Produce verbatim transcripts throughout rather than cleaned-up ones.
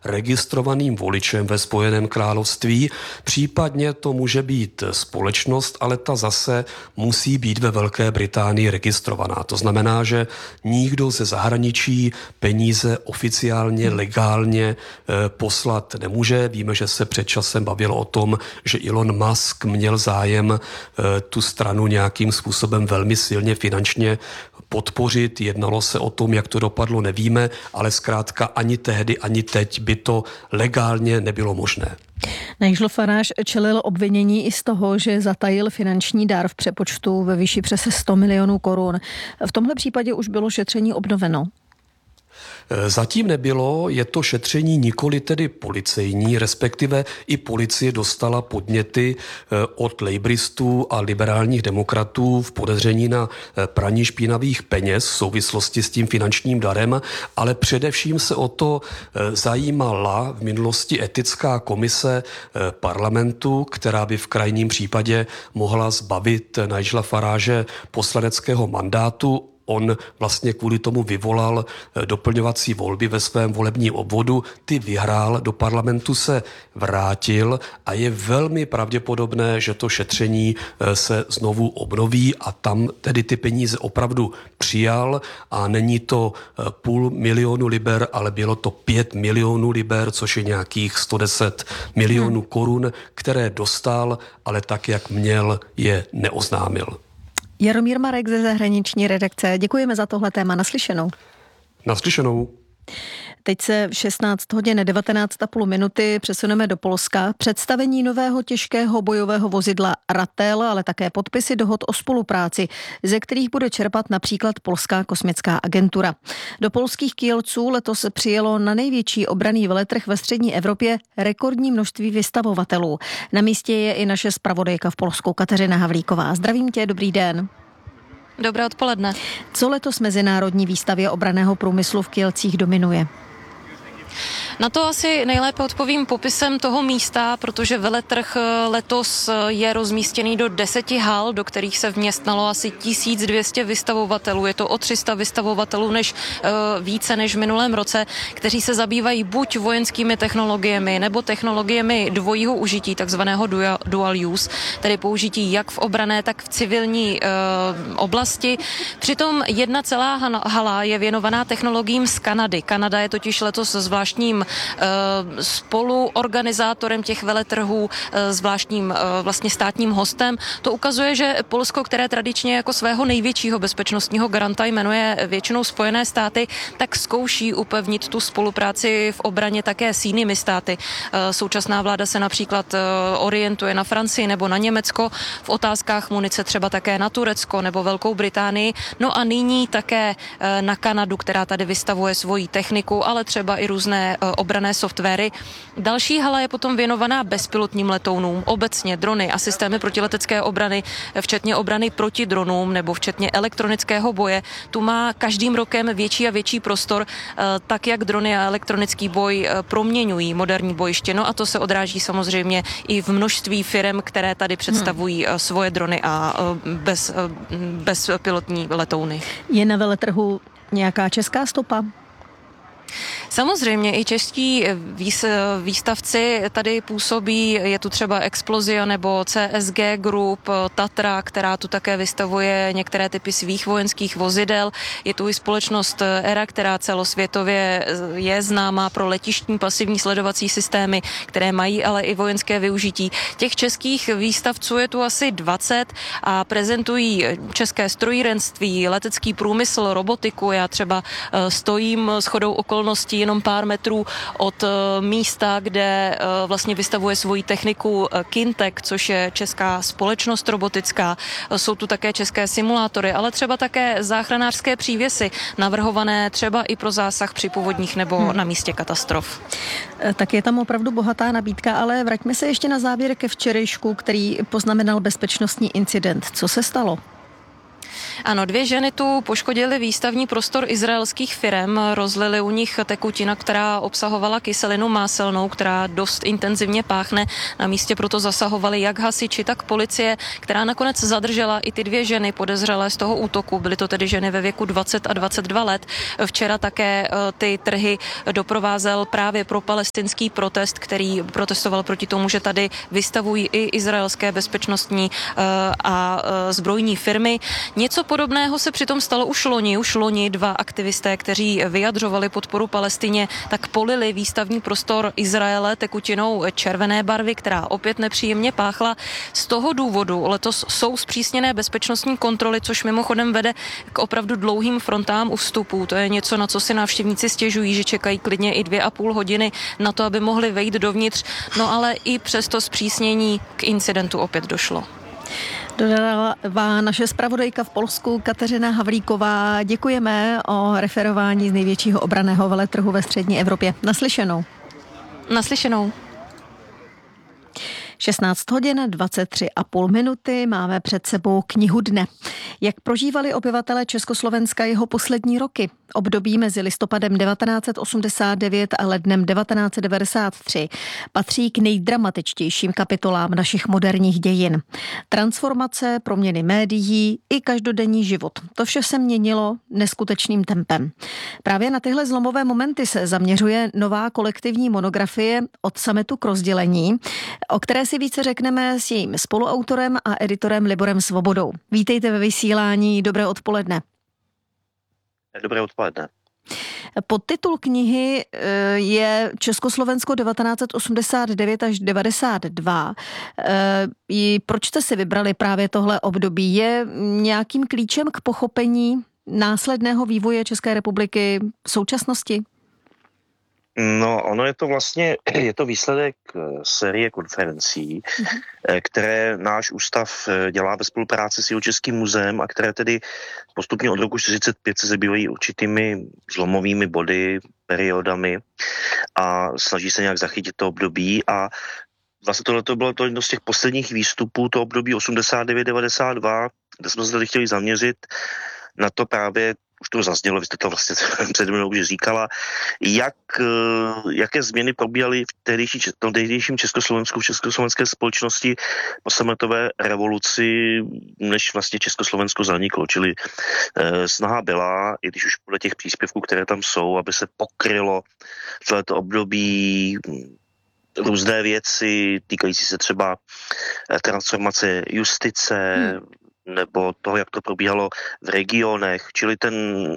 registrovaným voličem ve Spojeném království. Případně to může být společnost, ale ta zase musí být ve Velké Británii registrovaná. To znamená, že nikdo ze zahraničí peníze oficiálně, legálně poslat nemůže. Víme, že se před časem bavilo o tom, že Elon Musk měl zájem tu stranu nějakým způsobem velmi silně finančně podpořit. Jednalo se o tom, jak to dopadlo, nevíme, ale zkrátka ani tehdy, ani teď by to legálně nebylo možné. Nigel Farage čelil obvinění i z toho, že zatajil finanční dar v přepočtu ve výši přes sto milionů korun. V tomhle případě už bylo šetření obnoveno. Zatím nebylo, je to šetření nikoli tedy policejní, respektive i policie dostala podněty od lejbristů a liberálních demokratů v podezření na praní špinavých peněz v souvislosti s tím finančním darem, ale především se o to zajímala v minulosti etická komise parlamentu, která by v krajním případě mohla zbavit Nigela Farage poslaneckého mandátu. On vlastně kvůli tomu vyvolal doplňovací volby ve svém volebním obvodu, ty vyhrál, do parlamentu se vrátil a je velmi pravděpodobné, že to šetření se znovu obnoví a tam tedy ty peníze opravdu přijal a není to půl milionu liber, ale bylo to pět milionů liber, což je nějakých sto deset milionů korun, které dostal, ale tak, jak měl, je neoznámil. Jaromír Marek ze zahraniční redakce. Děkujeme za tohle téma. Naslyšenou. Naslyšenou. Teď se v šestnáct hodin devatenáct a půl minuty přesuneme do Polska. Představení nového těžkého bojového vozidla Ratel, ale také podpisy dohod o spolupráci, ze kterých bude čerpat například Polská kosmická agentura. Do polských Kielců letos přijelo na největší obranný veletrh ve střední Evropě rekordní množství vystavovatelů. Na místě je i naše zpravodajka v Polsku Kateřina Havlíková. Zdravím tě, dobrý den. Dobré odpoledne. Co letos mezinárodní výstavě obranného průmyslu v Kielcích dominuje? Na to asi nejlépe odpovím popisem toho místa, protože veletrh letos je rozmístěný do deseti hal, do kterých se vměstnalo asi tisíc dvě stě vystavovatelů. Je to o tři sta vystavovatelů než více než v minulém roce, kteří se zabývají buď vojenskými technologiemi nebo technologiemi dvojího užití, takzvaného dual use, tedy použití jak v obranné, tak v civilní oblasti. Přitom jedna celá hala je věnovaná technologiím z Kanady. Kanada je totiž letos zvláštním spoluorganizátorem těch veletrhů, zvláštním vlastně státním hostem. To ukazuje, že Polsko, které tradičně jako svého největšího bezpečnostního garanta jmenuje většinou Spojené státy, tak zkouší upevnit tu spolupráci v obraně také s jinými státy. Současná vláda se například orientuje na Francii nebo na Německo, v otázkách munice třeba také na Turecko nebo Velkou Británii, no a nyní také na Kanadu, která tady vystavuje svoji techniku, ale třeba i různé obranné softwary. Další hala je potom věnovaná bezpilotním letounům, obecně drony a systémy protiletecké obrany, včetně obrany proti dronům nebo včetně elektronického boje. Tu má každým rokem větší a větší prostor, tak jak drony a elektronický boj proměňují moderní bojiště. No a to se odráží samozřejmě i v množství firem, které tady představují hmm. svoje drony a bez, bezpilotní letouny. Je na veletrhu nějaká česká stopa? Samozřejmě i čeští výstavci tady působí, je tu třeba Explosia nebo C S G Group, Tatra, která tu také vystavuje některé typy svých vojenských vozidel. Je tu i společnost E R A, která celosvětově je známá pro letištní pasivní sledovací systémy, které mají ale i vojenské využití. Těch českých výstavců je tu asi dvacet a prezentují české strojírenství, letecký průmysl, robotiku. Já třeba stojím shodou okolností jenom pár metrů od místa, kde vlastně vystavuje svoji techniku Kintek, což je česká společnost robotická. Jsou tu také české simulátory, ale třeba také záchranářské přívěsy, navrhované třeba i pro zásah při povodních nebo hmm. na místě katastrof. Tak je tam opravdu bohatá nabídka, ale vraťme se ještě na závěr ke včerejšku, který poznamenal bezpečnostní incident. Co se stalo? Ano, dvě ženy tu poškodily výstavní prostor izraelských firem, rozlily u nich tekutina, která obsahovala kyselinu máselnou, která dost intenzivně páchne. Na místě proto zasahovali jak hasiči, tak policie, která nakonec zadržela i ty dvě ženy podezřelé z toho útoku. Byly to tedy ženy ve věku dvacet a dvacet dva let. Včera také ty trhy doprovázel právě pro palestinský protest, který protestoval proti tomu, že tady vystavují i izraelské bezpečnostní a zbrojní firmy. Něco podobného se přitom stalo už loni. Už loni dva aktivisté, kteří vyjadřovali podporu Palestině, tak polili výstavní prostor Izraele tekutinou červené barvy, která opět nepříjemně páchla. Z toho důvodu letos jsou zpřísněné bezpečnostní kontroly, což mimochodem vede k opravdu dlouhým frontám u vstupů. To je něco, na co si návštěvníci stěžují, že čekají klidně i dvě a půl hodiny na to, aby mohli vejít dovnitř. No ale i přes to zpřísnění k incidentu opět došlo. Dodala naše zpravodajka v Polsku Kateřina Havlíková. Děkujeme o referování z největšího obranného veletrhu ve střední Evropě. Naslyšenou. Naslyšenou. šestnáct hodin dvacet tři a půl minuty, máme před sebou knihu dne. Jak prožívali obyvatelé Československa jeho poslední roky? Období mezi listopadem devatenáct set osmdesát devět a lednem devatenáct set devadesát tři patří k nejdramatičtějším kapitolám našich moderních dějin. Transformace, proměny médií i každodenní život. To vše se měnilo neskutečným tempem. Právě na tyhle zlomové momenty se zaměřuje nová kolektivní monografie Od sametu k rozdělení, o které si více řekneme s jejím spoluautorem a editorem Liborem Svobodou. Vítejte ve vysílání, dobré odpoledne. Dobré odpoledne. Podtitul knihy je Československo devatenáct set osmdesát devět až devadesát dva. Proč jste si vybrali právě tohle období? Je nějakým klíčem k pochopení následného vývoje České republiky v současnosti? No, ono je to vlastně, je to výsledek série konferencí, mm-hmm. které náš ústav dělá ve spolupráci s Jihočeským muzeem a které tedy postupně od roku čtyřicet pět se zabývají určitými zlomovými body, periodami a snaží se nějak zachytit to období a vlastně tohle to bylo to jedno z těch posledních výstupů, to období osmdesát devět devadesát dva, kde jsme se tady chtěli zaměřit na to právě, už to zaznělo, vy jste to vlastně před mnou už říkala, jak, jaké změny probíhaly v tehdejší, tom tehdejším Československu, v československé společnosti po sametové revoluci, než vlastně Československo zaniklo. Čili eh, snaha byla, i když už podle těch příspěvků, které tam jsou, aby se pokrylo celé to období různé věci, týkající se třeba transformace justice, hmm. nebo toho, jak to probíhalo v regionech, čili ten,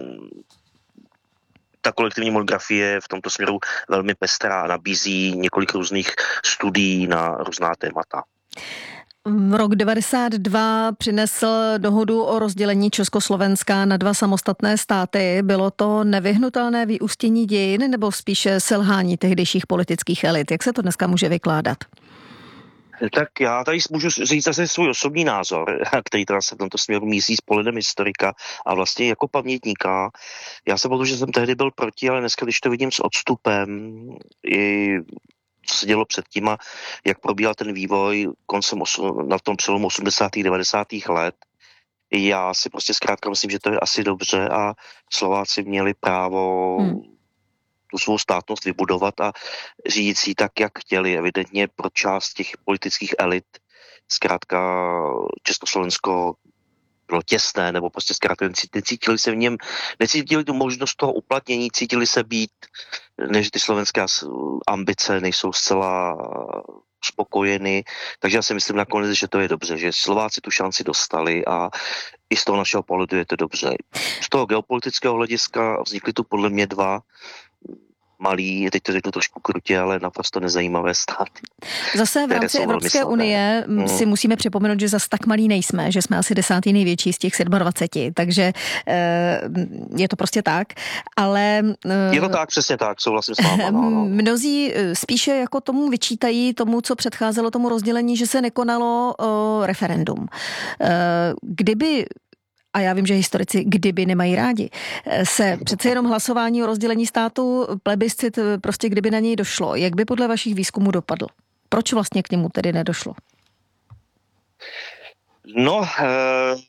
ta kolektivní monografie je v tomto směru velmi pestrá a nabízí několik různých studií na různá témata. Rok devadesát dva přinesl dohodu o rozdělení Československa na dva samostatné státy. Bylo to nevyhnutelné vyústění dějin nebo spíše selhání tehdejších politických elit? Jak se to dneska může vykládat? Tak já tady můžu říct zase svůj osobní názor, který teda se v tomto směru mísí s pohledem historika a vlastně jako pamětníka. Já se pamatuju, že jsem tehdy byl proti, ale dneska, když to vidím s odstupem, i co se dělo předtím a jak probíhal ten vývoj koncem osm, na tom přelomu osmdesátých devadesátých let, já si prostě zkrátka myslím, že to je asi dobře a Slováci měli právo hmm. tu svou státnost vybudovat a řídit si tak, jak chtěli. Evidentně pro část těch politických elit zkrátka Československo bylo těsné, nebo prostě zkrátka necítili se v něm, necítili tu možnost toho uplatnění, cítili se být, než ty slovenské ambice nejsou zcela spokojeny, takže já si myslím nakonec, že to je dobře, že Slováci tu šanci dostali a i z toho našeho pohledu je to dobře. Z toho geopolitického hlediska vznikly tu podle mě dva malý, teď to řeknu trošku krutě, ale naprosto nezajímavé státy. Zase v rámci Evropské unie mm. si musíme připomenout, že zase tak malí nejsme, že jsme asi desátý největší z těch dvaceti sedmi, takže e, je to prostě tak, ale... E, je to tak, přesně tak, souhlasím s váma. No, no. Mnozí spíše jako tomu vyčítají, tomu, co předcházelo tomu rozdělení, že se nekonalo o, referendum. E, kdyby a já vím, že historici kdyby nemají rádi, se přece jenom hlasování o rozdělení státu, plebiscit, prostě kdyby na něj došlo, jak by podle vašich výzkumů dopadl? Proč vlastně k němu tedy nedošlo? No,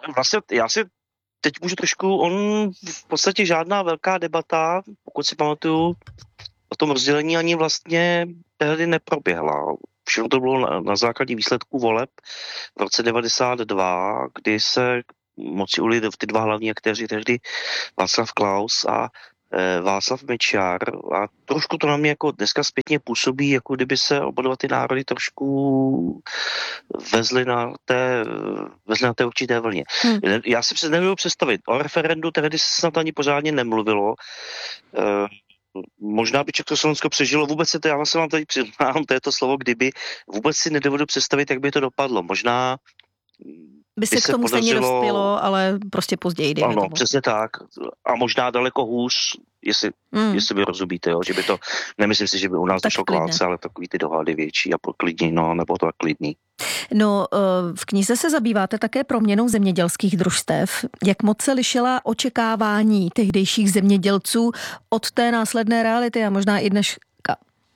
vlastně já si teď můžu trošku, on v podstatě žádná velká debata, pokud si pamatuju, o tom rozdělení ani vlastně tehdy neproběhla. Všechno to bylo na, na základě výsledků voleb v roce devadesát dva, kdy se moci ujeli ty dva hlavní aktéři, tehdy Václav Klaus a e, Václav Mečiar. A trošku to na mě jako dneska zpětně působí, jako kdyby se oba dva ty národy trošku vezli na té, vezli na té určité vlně. Hmm. Já si nebudu představit, o referendu tehdy se snad ani pořádně nemluvilo. E, Možná by Československo přežilo, vůbec se to, já vlastně vám tady přiznám, to je to slovo, kdyby, vůbec si nedovedu představit, jak by to dopadlo. Možná by se by k tomu podařilo... stejně dospělo, ale prostě později. Ano, tomu. Přesně tak. A možná daleko hůř, jestli, mm. jestli vy rozumíte, jo? Že by to, nemyslím si, že by u nás došlo k válce, ale takový ty dohady větší a klidní, no, nebo to klidný. No, v knize se zabýváte také proměnou zemědělských družstev. Jak moc se lišila očekávání tehdejších zemědělců od té následné reality a možná i dneška?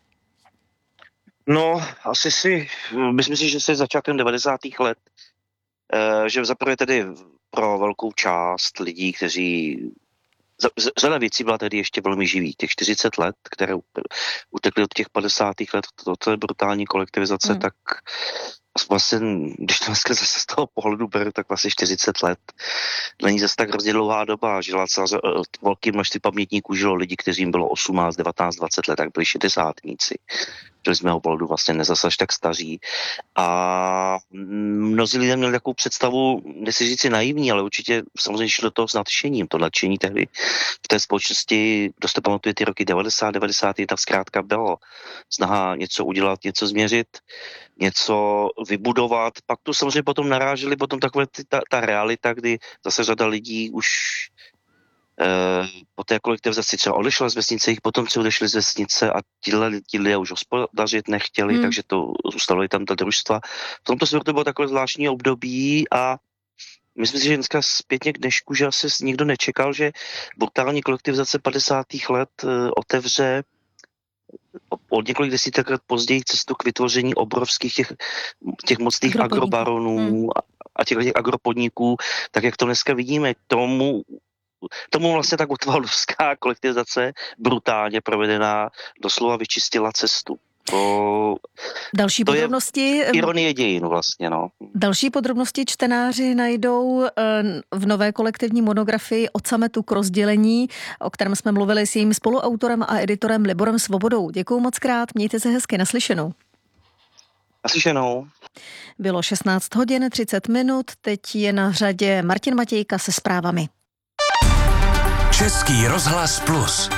No, asi si, myslím si, že se začátkem devadesátých let, že zaprvé tedy pro velkou část lidí, kteří řada věcí byla tedy ještě velmi živý. Těch čtyřicet let, které utekly od těch padesátých let, od té brutální kolektivizace, hmm. tak vlastně, když to dneska zase z toho pohledu beru, tak vlastně čtyřicet let není zase tak hrozně dlouhá doba. Žila celá velké množství pamětníků, žilo lidi, kteří jim bylo osmnáct, devatenáct, dvacet let, tak byli šedesátníci. Byli z mého pohledu vlastně nezase až tak staří. A mnozí lidé měli takovou představu, nechci říct si naivní, ale určitě samozřejmě šlo do toho s nadšením. To nadšení tehdy v té společnosti, kdo se pamatuje ty roky devadesát, devadesát jedna, zkrátka bylo snaha něco udělat, něco změřit, něco vybudovat. Pak tu samozřejmě potom naráželi potom takové ty, ta, ta realita, kdy zase řada lidí už Uh, po té kolektivizaci třeba odešla z vesnice, jich potomci odešli z vesnice a tihle ti lidé už hospodařit nechtěli, hmm. takže to zůstalo tam ta družstva. V tomto směru to bylo takové zvláštní období a myslím si, že dneska zpětně k dnešku, že asi nikdo nečekal, že brutální kolektivizace padesátých let uh, otevře od několik desítek let později cestu k vytvoření obrovských těch, těch mocných agrobaronů hmm. a těch, těch agropodniků, tak jak to dneska vidíme, tomu Tomu vlastně tak otvalovská kolektivizace brutálně provedená doslova vyčistila cestu. To, další to podrobnosti, je ironie dějin vlastně, no. Další podrobnosti čtenáři najdou v nové kolektivní monografii Od sametu k rozdělení, o kterém jsme mluvili s jejím spoluautorem a editorem Liborem Svobodou. Děkuju moc krát, mějte se hezky, naslyšenou. Naslyšenou. Bylo šestnáct hodin třicet minut, teď je na řadě Martin Matějka se zprávami. Český rozhlas Plus.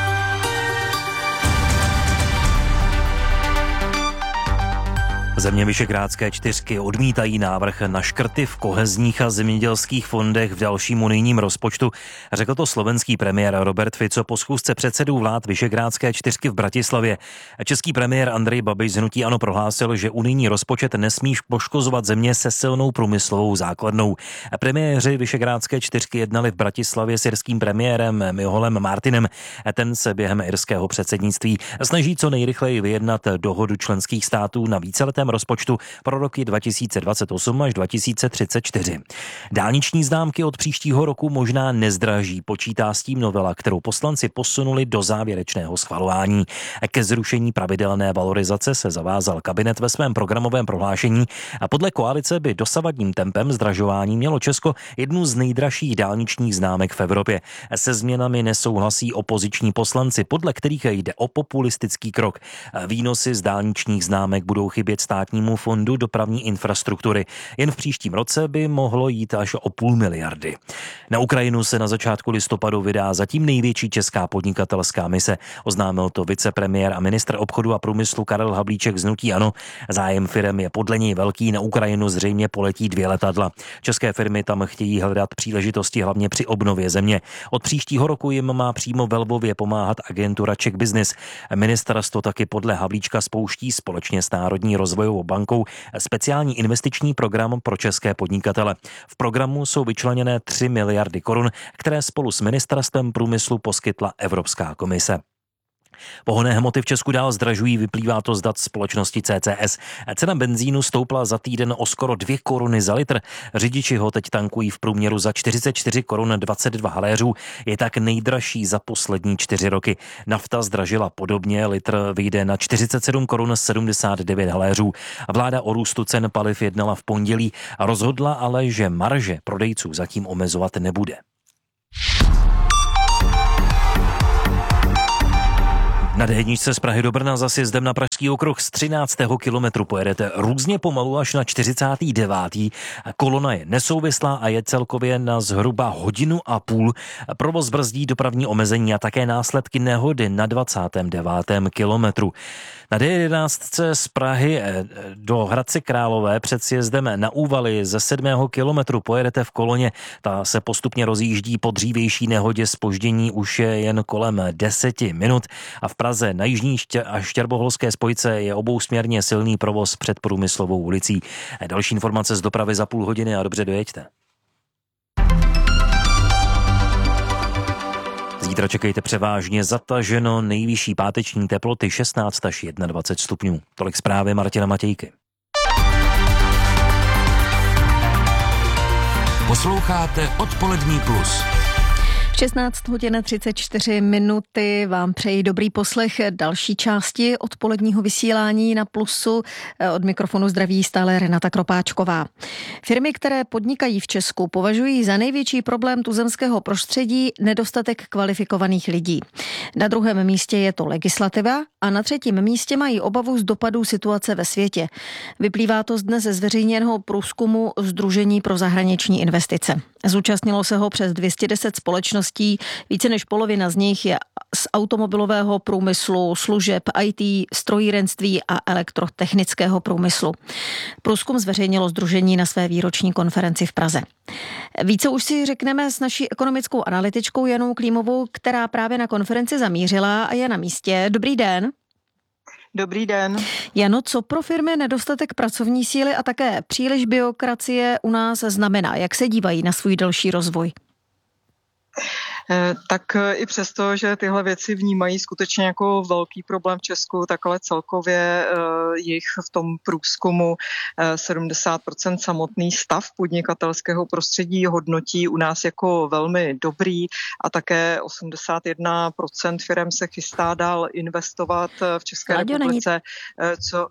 Země Visegrádské čtyřky odmítají návrh na škrty v kohezních a zemědělských fondech v dalším unijním rozpočtu. Řekl to slovenský premiér Robert Fico po schůzce předsedů vlád Visegrádské čtyřky v Bratislavě. Český premiér Andrej Babiš z hnutí ANO prohlásil, že unijní rozpočet nesmí poškozovat země se silnou průmyslovou základnou. Premiéři Visegrádské čtyřky jednali v Bratislavě s irským premiérem Miholem Martinem. Ten se během irského předsednictví snaží co nejrychleji vyjednat dohodu členských států na víceletém rozpočtu pro roky dva tisíce dvacet osm až dva tisíce třicet čtyři. Dálniční známky od příštího roku možná nezdraží, počítá s tím novela, kterou poslanci posunuli do závěrečného schvalování. Ke zrušení pravidelné valorizace se zavázal kabinet ve svém programovém prohlášení a podle koalice by dosavadním tempem zdražování mělo Česko jednu z nejdražších dálničních známek v Evropě. Se změnami nesouhlasí opoziční poslanci, podle kterých jde o populistický krok. Výnosy z dálničních známek budou chybět státnímu fondu dopravní infrastruktury. Jen v příštím roce by mohlo jít až o půl miliardy. Na Ukrajinu se na začátku listopadu vydá zatím největší česká podnikatelská mise. Oznámil to vicepremiér a ministr obchodu a průmyslu Karel Havlíček z hnutí ANO. Zájem firem je podle něj velký, na Ukrajinu zřejmě poletí dvě letadla. České firmy tam chtějí hledat příležitosti hlavně při obnově země. Od příštího roku jim má přímo ve Lvově pomáhat agentura Czech Business. Ministerstvo taky podle Havlíčka spouští společně s Národní rozvojovou bankou speciální investiční program pro české podnikatele. V programu jsou vyčleněné tři miliardy korun, které spolu s ministerstvem průmyslu poskytla Evropská komise. Pohonné hmoty v Česku dál zdražují, vyplývá to z dat společnosti C C S. Cena benzínu stoupla za týden o skoro dvě koruny za litr. Řidiči ho teď tankují v průměru za čtyřicet čtyři korun dvacet dva haléřů. Je tak nejdražší za poslední čtyři roky. Nafta zdražila podobně, litr vyjde na čtyřicet sedm korun sedmdesát devět haléřů. Vláda o růstu cen paliv jednala v pondělí a rozhodla ale, že marže prodejců zatím omezovat nebude. Na dé jedničce z Prahy do Brna za sjezdem na Pražský okruh z třináctého kilometru pojedete různě pomalu až na čtyřicátý devátý Kolona je nesouvislá a je celkově na zhruba hodinu a půl. Provoz brzdí dopravní omezení a také následky nehody na dvacátém devátém kilometru. Na dé jedenáct z Prahy do Hradce Králové před sjezdem na Úvaly ze sedmého kilometru pojedete v koloně. Ta se postupně rozjíždí po dřívější nehodě, zpoždění už je jen kolem deseti minut a v Praze na jižní a štěrboholské spojce je obousměrně silný provoz před Průmyslovou ulicí. Další informace z dopravy za půl hodiny a dobře dojeďte. Zítra čekejte převážně zataženo, nejvyšší páteční teploty šestnáct až dvacet jedna stupňů. Tolik zprávy Martina Matějky. Posloucháte Odpolední plus. šestnáct hodin třicet čtyři minuty vám přeji dobrý poslech další části odpoledního vysílání na Plusu. Od mikrofonu zdraví stále Renata Kropáčková. Firmy, které podnikají v Česku, považují za největší problém tuzemského prostředí nedostatek kvalifikovaných lidí. Na druhém místě je to legislativa a na třetím místě mají obavu z dopadů situace ve světě. Vyplývá to z dnes zveřejněného průzkumu Sdružení pro zahraniční investice. Zúčastnilo se ho přes dvě stě deset společností, více než polovina z nich je z automobilového průmyslu, služeb, í té, strojírenství a elektrotechnického průmyslu. Průzkum zveřejnilo sdružení na své výroční konferenci v Praze. Více už si řekneme s naší ekonomickou analytičkou Janou Klímovou, která právě na konferenci zamířila a je na místě. Dobrý den. Dobrý den. Jano, co pro firmy nedostatek pracovní síly a také příliš byrokracie u nás znamená? Jak se dívají na svůj další rozvoj? Tak i přesto, že tyhle věci vnímají skutečně jako velký problém v Česku, tak ale celkově jich v tom průzkumu sedmdesát procent samotný stav podnikatelského prostředí hodnotí u nás jako velmi dobrý a také osmdesát jedna procent firem se chystá dál investovat v České Radio republice, co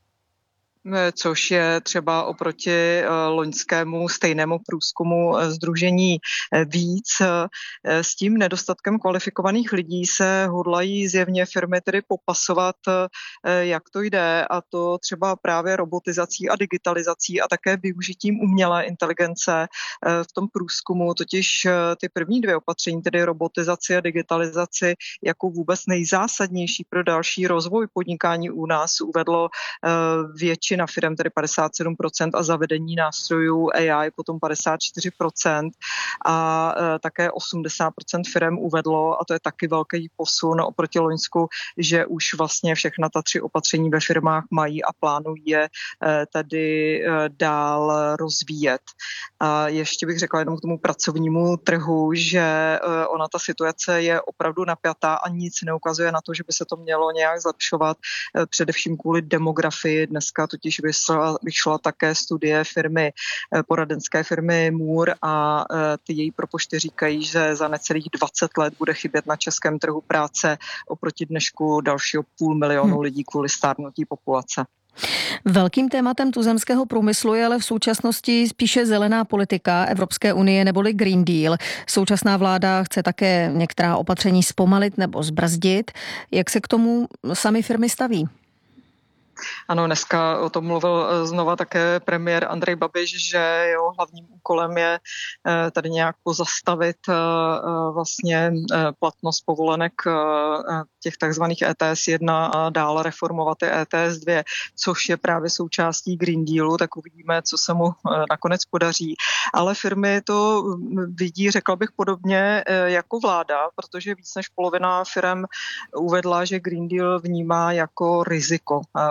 což je třeba oproti loňskému stejnému průzkumu sdružení víc. S tím nedostatkem kvalifikovaných lidí se hodlají zjevně firmy tedy popasovat, jak to jde, a to třeba právě robotizací a digitalizací a také využitím umělé inteligence. V tom průzkumu totiž ty první dvě opatření, tedy robotizaci a digitalizaci, jako vůbec nejzásadnější pro další rozvoj podnikání u nás uvedlo větší na firem, tedy padesát sedm procent, a zavedení nástrojů á í potom padesát čtyři procent a e, také osmdesát procent firem uvedlo, a to je taky velký posun oproti loňsku, že už vlastně všechna ta tři opatření ve firmách mají a plánují je e, tedy e, dál rozvíjet. A ještě bych řekla jenom k tomu pracovnímu trhu, že e, ona ta situace je opravdu napjatá a nic neukazuje na to, že by se to mělo nějak zlepšovat, e, především kvůli demografii. Dneska totiž vyšla, vyšla také studie firmy, poradenské firmy Moore a ty její propočty říkají, že za necelých dvacet let bude chybět na českém trhu práce oproti dnešku dalšího půl milionu hmm. lidí kvůli stárnutí populace. Velkým tématem tuzemského průmyslu je ale v současnosti spíše zelená politika Evropské unie neboli Green Deal. Současná vláda chce také některá opatření zpomalit nebo zbrzdit. Jak se k tomu sami firmy staví? Ano, dneska o tom mluvil znova také premiér Andrej Babiš, že jeho hlavním úkolem je tady nějak pozastavit vlastně platnost povolenek těch takzvaných é té es jedna a dále reformovat ty é té es dva, což je právě součástí Green Dealu, tak uvidíme, co se mu nakonec podaří. Ale firmy to vidí, řekla bych, podobně jako vláda, protože víc než polovina firm uvedla, že Green Deal vnímá jako riziko pro jejich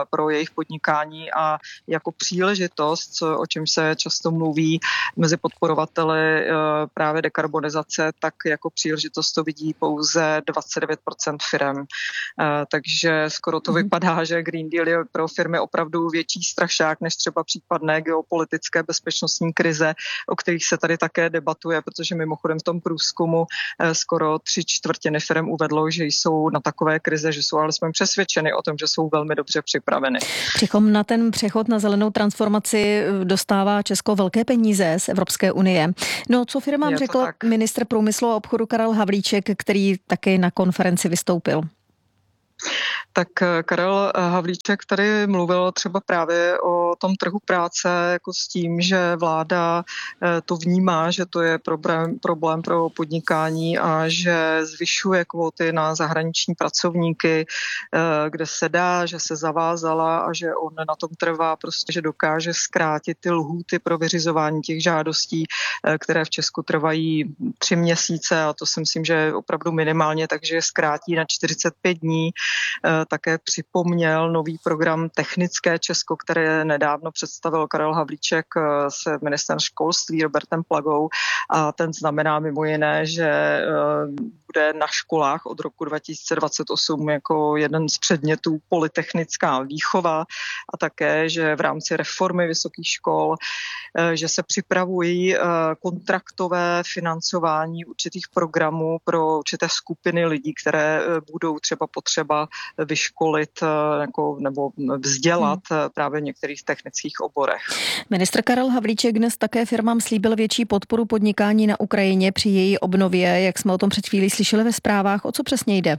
v podnikání a jako příležitost, o čem se často mluví mezi podporovateli právě dekarbonizace, tak jako příležitost to vidí pouze dvacet devět procent firem. Takže skoro to vypadá, že Green Deal je pro firmy opravdu větší strašák než třeba případné geopolitické bezpečnostní krize, o kterých se tady také debatuje, protože mimochodem v tom průzkumu skoro tři čtvrtiny firm uvedlo, že jsou na takové krize, že jsou alespoň přesvědčeny o tom, že jsou velmi dobře připraveny. Přitom na ten přechod na zelenou transformaci dostává Česko velké peníze z Evropské unie. No, co firmám řekl tak ministr průmyslu a obchodu Karel Havlíček, který taky na konferenci vystoupil? Tak Karel Havlíček tady mluvil třeba právě o tom trhu práce jako s tím, že vláda to vnímá, že to je problém, problém pro podnikání a že zvyšuje kvóty na zahraniční pracovníky, kde se dá, že se zavázala a že on na tom trvá, prostě, že dokáže zkrátit ty lhůty pro vyřizování těch žádostí, které v Česku trvají tři měsíce a to si myslím, že je opravdu minimálně, takže je zkrátí na čtyřicet pět dní. Také připomněl nový program Technické Česko, které nedávno představil Karel Havlíček s ministrem školství Robertem Plagou a ten znamená mimo jiné, že bude na školách od roku dva tisíce dvacet osm jako jeden z předmětů polytechnická výchova a také, že v rámci reformy vysokých škol, že se připravují kontraktové financování určitých programů pro určité skupiny lidí, které budou třeba potřeba vyškolit jako, nebo vzdělat hmm. právě v některých technických oborech. Ministr Karel Havlíček dnes také firmám slíbil větší podporu podnikání na Ukrajině při její obnově, jak jsme o tom před chvílí slyšeli ve zprávách. O co přesně jde?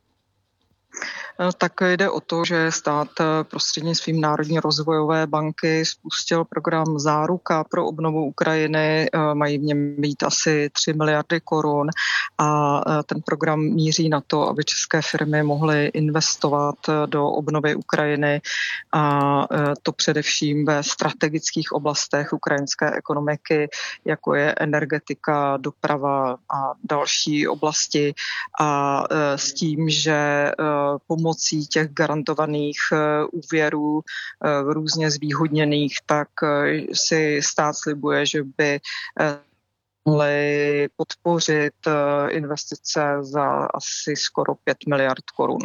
Tak jde o to, že stát prostřednictvím Národní rozvojové banky spustil program Záruka pro obnovu Ukrajiny. Mají v něm být asi tři miliardy korun a ten program míří na to, aby české firmy mohly investovat do obnovy Ukrajiny a to především ve strategických oblastech ukrajinské ekonomiky, jako je energetika, doprava a další oblasti a s tím, že pomocí těch garantovaných úvěrů různě zvýhodněných, tak si stát slibuje, že by mohli podpořit investice za asi skoro pět miliard korun.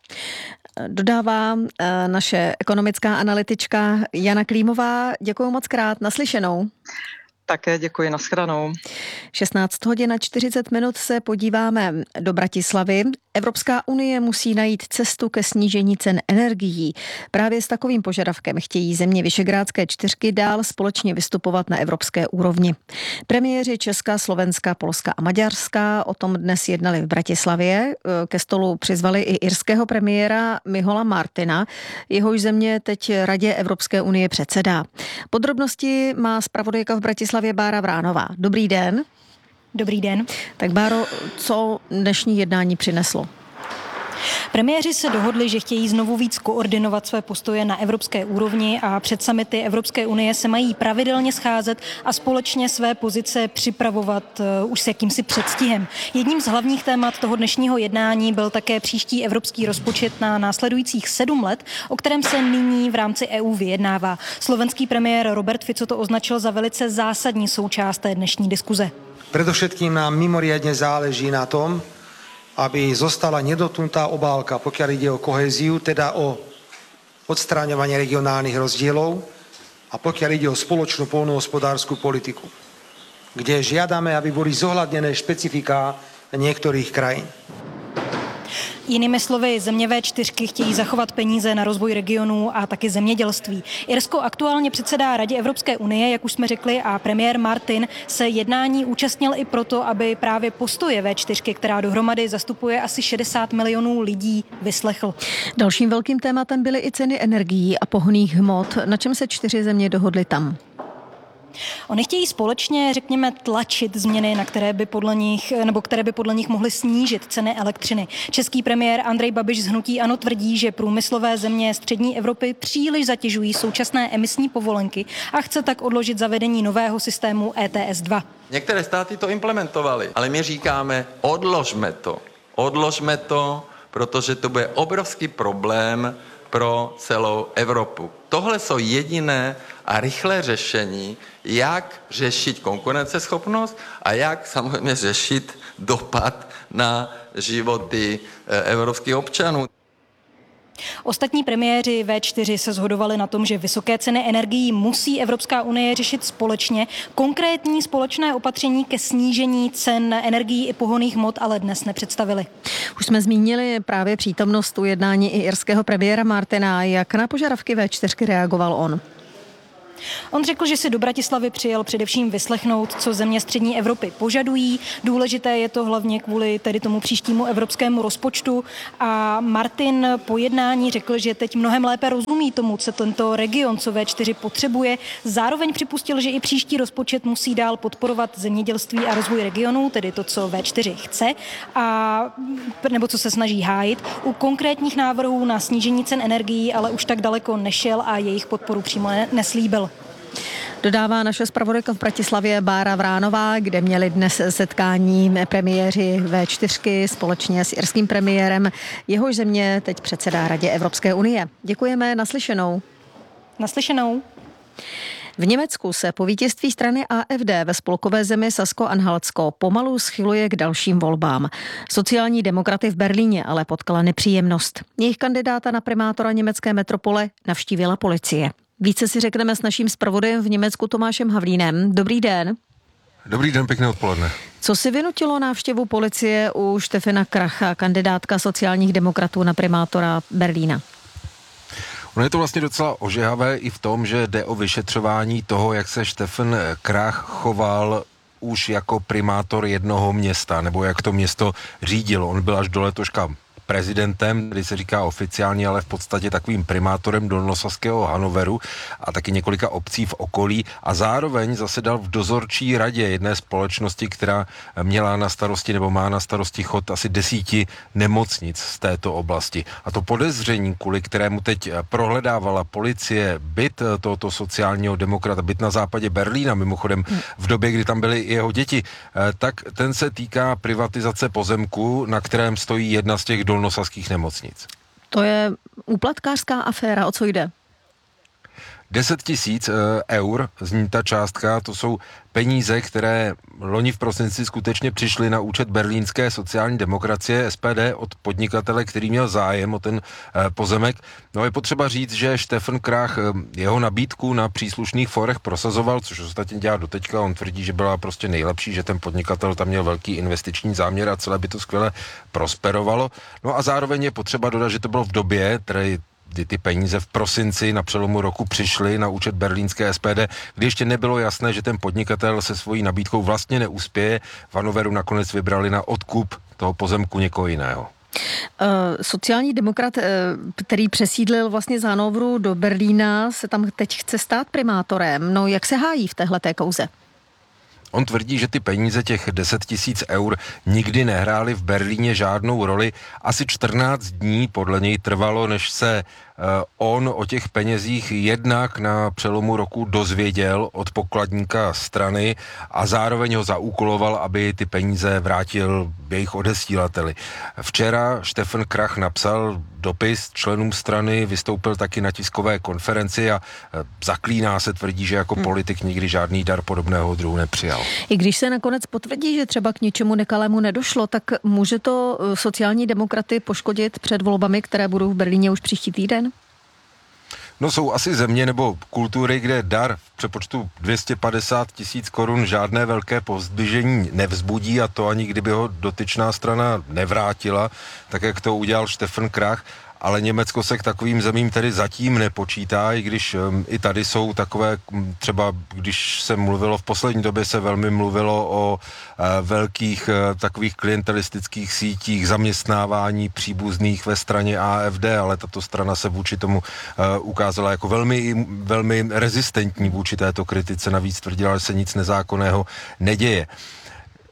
Dodává naše ekonomická analytička Jana Klímová. Děkuji moc krát, naslyšenou. Také děkuji, nashledanou. šestnáct hodin a čtyřicet minut se podíváme do Bratislavy. Evropská unie musí najít cestu ke snížení cen energií. Právě s takovým požadavkem chtějí země Visegrádské čtyřky dál společně vystupovat na evropské úrovni. Premiéři Česka, Slovenska, Polska a Maďarska o tom dnes jednali v Bratislavě. Ke stolu přizvali i irského premiéra Michaela Martina. Jehož země teď Radě Evropské unie předsedá. Podrobnosti má zpravodajka v Bratislavě Bára Vránová. Dobrý den. Dobrý den. Tak Báro, co dnešní jednání přineslo? Premiéři se dohodli, že chtějí znovu víc koordinovat své postoje na evropské úrovni a před summity Evropské unie se mají pravidelně scházet a společně své pozice připravovat uh, už s jakýmsi předstihem. Jedním z hlavních témat toho dnešního jednání byl také příští evropský rozpočet na následujících sedm let, o kterém se nyní v rámci E U vyjednává. Slovenský premiér Robert Fico to označil za velice zásadní součást té dnešní diskuze. Predovšetkým nám mimoriadne záleží na tom, aby zostala nedotknutá obálka, pokiaľ ide o kohéziu, teda o odstráňovanie regionálnych rozdielov a pokiaľ ide o spoločnú poľnohospodársku politiku, kde žiadame, aby boli zohľadnené špecifiká niektorých krajín. Jinými slovy, země vé čtyřky chtějí zachovat peníze na rozvoj regionů a taky zemědělství. Irsko aktuálně předsedá Radě Evropské unie, jak už jsme řekli, a premiér Martin se jednání účastnil i proto, aby právě postoje vé čtyřky, která dohromady zastupuje asi šedesát milionů lidí, vyslechl. Dalším velkým tématem byly i ceny energií a pohonných hmot, na čem se čtyři země dohodly tam. Oni chtějí společně, řekněme, tlačit změny, na které by podle nich, nebo které by podle nich mohly snížit ceny elektřiny. Český premiér Andrej Babiš z hnutí ANO tvrdí, že průmyslové země střední Evropy příliš zatěžují současné emisní povolenky a chce tak odložit zavedení nového systému E T S dva. Některé státy to implementovaly, ale my říkáme, odložme to. Odložme to, protože to bude obrovský problém pro celou Evropu. Tohle jsou jediné a rychlé řešení, jak řešit konkurenceschopnost a jak samozřejmě řešit dopad na životy evropských občanů. Ostatní premiéři vé čtyři se shodovali na tom, že vysoké ceny energií musí Evropská unie řešit společně. Konkrétní společné opatření ke snížení cen energií i pohonných hmot ale dnes nepředstavili. Už jsme zmínili právě přítomnost ujednání i irského premiéra Martina. Jak na požadavky vé čtyři reagoval on? On řekl, že si do Bratislavy přijel především vyslechnout, co země střední Evropy požadují. Důležité je to hlavně kvůli tedy tomu příštímu evropskému rozpočtu. A Martin po jednání řekl, že teď mnohem lépe rozumí tomu, co tento region, co vé čtyři potřebuje. Zároveň připustil, že i příští rozpočet musí dál podporovat zemědělství a rozvoj regionů, tedy to, co vé čtyři chce, a, nebo co se snaží hájit. U konkrétních návrhů na snížení cen energií ale už tak daleko nešel a jejich podporu přímo neslíbil. Dodává naše zpravodajka v Bratislavě Bára Vránová, kde měli dnes setkání premiéři vé čtyři společně s irským premiérem. Jehož země teď předsedá Radě Evropské unie. Děkujeme, naslyšenou. Naslyšenou. V Německu se po vítězství strany A F D ve spolkové zemi Sasko-Anhaltsko pomalu schyluje k dalším volbám. Sociální demokraty v Berlíně ale potkala nepříjemnost. Jejich kandidáta na primátora německé metropole navštívila policie. Více si řekneme s naším zpravodajem v Německu Tomášem Havlínem. Dobrý den. Dobrý den, pěkné odpoledne. Co si vynutilo návštěvu policie u Stefana Kracha, kandidátka sociálních demokratů na primátora Berlína? Ono je to vlastně docela ožehavé i v tom, že jde o vyšetřování toho, jak se Stefan Krach choval už jako primátor jednoho města, nebo jak to město řídil. On byl až do letoška prezidentem, který se říká oficiálně, ale v podstatě takovým primátorem dolnosaského Hanoveru a taky několika obcí v okolí a zároveň zasedal v dozorčí radě jedné společnosti, která měla na starosti nebo má na starosti chod asi desíti nemocnic z této oblasti. A to podezření, kvůli kterému teď prohledávala policie byt tohoto sociálního demokrata, byt na západě Berlína, mimochodem v době, kdy tam byly i jeho děti, tak ten se týká privatizace pozemku, na kterém stojí jedna z těch dolnosaských nemocnic. To je úplatkářská aféra, o co jde? deset tisíc eur zní ta částka, to jsou peníze, které loni v prosinci skutečně přišly na účet berlínské sociální demokracie S P D od podnikatele, který měl zájem o ten pozemek. No je potřeba říct, že Stefan Krach jeho nabídku na příslušných forech prosazoval, což ostatně dělá doteďka. On tvrdí, že byla prostě nejlepší, že ten podnikatel tam měl velký investiční záměr a celé by to skvěle prosperovalo. No a zároveň je potřeba dodat, že to bylo v době, které kdy ty peníze v prosinci na přelomu roku přišly na účet berlínské S P D, kdy ještě nebylo jasné, že ten podnikatel se svojí nabídkou vlastně neuspěje. V Hanoveru nakonec vybrali na odkup toho pozemku někoho jiného. Sociální demokrat, který přesídlil vlastně z Hanoveru do Berlína, se tam teď chce stát primátorem. No jak se hájí v téhleté kauze? On tvrdí, že ty peníze, těch deset tisíc eur, nikdy nehrály v Berlíně žádnou roli. Asi čtrnáct dní podle něj trvalo, než se on o těch penězích jednak na přelomu roku dozvěděl od pokladníka strany a zároveň ho zaúkoloval, aby ty peníze vrátil jejich odesílateli. Včera Stefan Krach napsal dopis členům strany, vystoupil taky na tiskové konferenci a zaklíná se, tvrdí, že jako politik nikdy žádný dar podobného druhu nepřijal. I když se nakonec potvrdí, že třeba k něčemu nekalému nedošlo, tak může to sociální demokraty poškodit před volbami, které budou v Berlíně už příští týden? No jsou asi země nebo kultury, kde dar v přepočtu dvě stě padesát tisíc korun žádné velké povzdyžení nevzbudí a to ani kdyby ho dotyčná strana nevrátila, tak jak to udělal Stefan Krach. Ale Německo se k takovým zemím tedy zatím nepočítá, i když um, i tady jsou takové, třeba když se mluvilo, v poslední době se velmi mluvilo o uh, velkých uh, takových klientelistických sítích, zaměstnávání příbuzných ve straně A F D, ale tato strana se vůči tomu uh, ukázala jako velmi, velmi rezistentní vůči této kritice, navíc tvrdila, že se nic nezákonného neděje.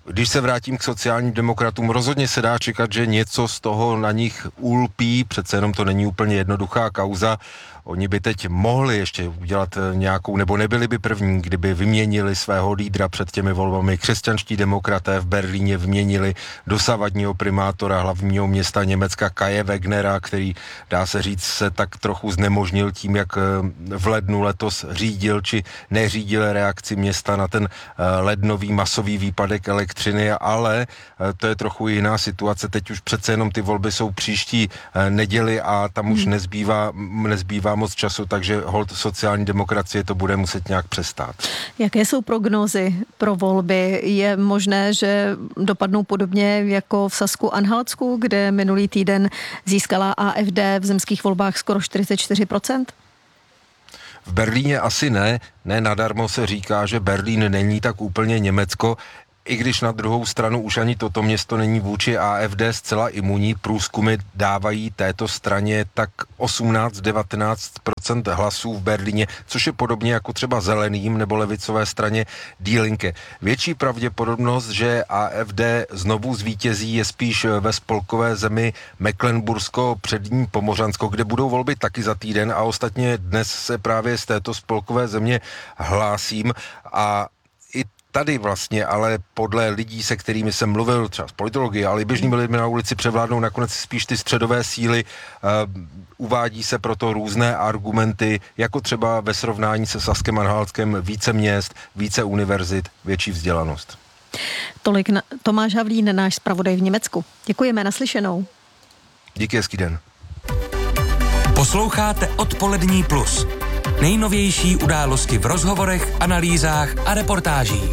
Když se vrátím k sociálním demokratům, rozhodně se dá čekat, že něco z toho na nich ulpí, přece jenom to není úplně jednoduchá kauza. Oni by teď mohli ještě udělat nějakou, nebo nebyli by první, kdyby vyměnili svého lídra před těmi volbami. Křesťanští demokraté v Berlíně vyměnili dosavadního primátora hlavního města Německa Kaje Wegnera, který, dá se říct, se tak trochu znemožnil tím, jak v lednu letos řídil či neřídil reakci města na ten lednový masový výpadek elektřiny, ale to je trochu jiná situace. Teď už přece jenom ty volby jsou příští neděli a tam už nezbývá, nezbývá moc času, takže hold sociální demokracie to bude muset nějak přestát. Jaké jsou prognózy pro volby? Je možné, že dopadnou podobně jako v Sasku-Anhaltsku, kde minulý týden získala A F D v zemských volbách skoro čtyřicet čtyři procent? V Berlíně asi ne. Ne nadarmo se říká, že Berlín není tak úplně Německo, i když na druhou stranu už ani toto město není vůči A F D zcela imunní. Průzkumy dávají této straně tak osmnáct až devatenáct procent hlasů v Berlíně, což je podobně jako třeba zeleným nebo levicové straně Die Linke. Větší pravděpodobnost, že A F D znovu zvítězí, je spíš ve spolkové zemi Mecklenbursko-Přední Pomořansko, kde budou volby taky za týden a ostatně dnes se právě z této spolkové země hlásím a tady vlastně, ale podle lidí, se kterými jsem mluvil, třeba z politologie, ale i běžnými lidmi na ulici, převládnou nakonec spíš ty středové síly. Uh, uvádí se proto různé argumenty, jako třeba ve srovnání se Saskem Anhaltskem více měst, více univerzit, větší vzdělanost. Tolik na, Tomáš Havlín, náš zpravodaj v Německu. Děkujeme, naslyšenou. Díky, hezký den. Posloucháte Odpolední plus. Nejnovější události v rozhovorech, analýzách a reportážích.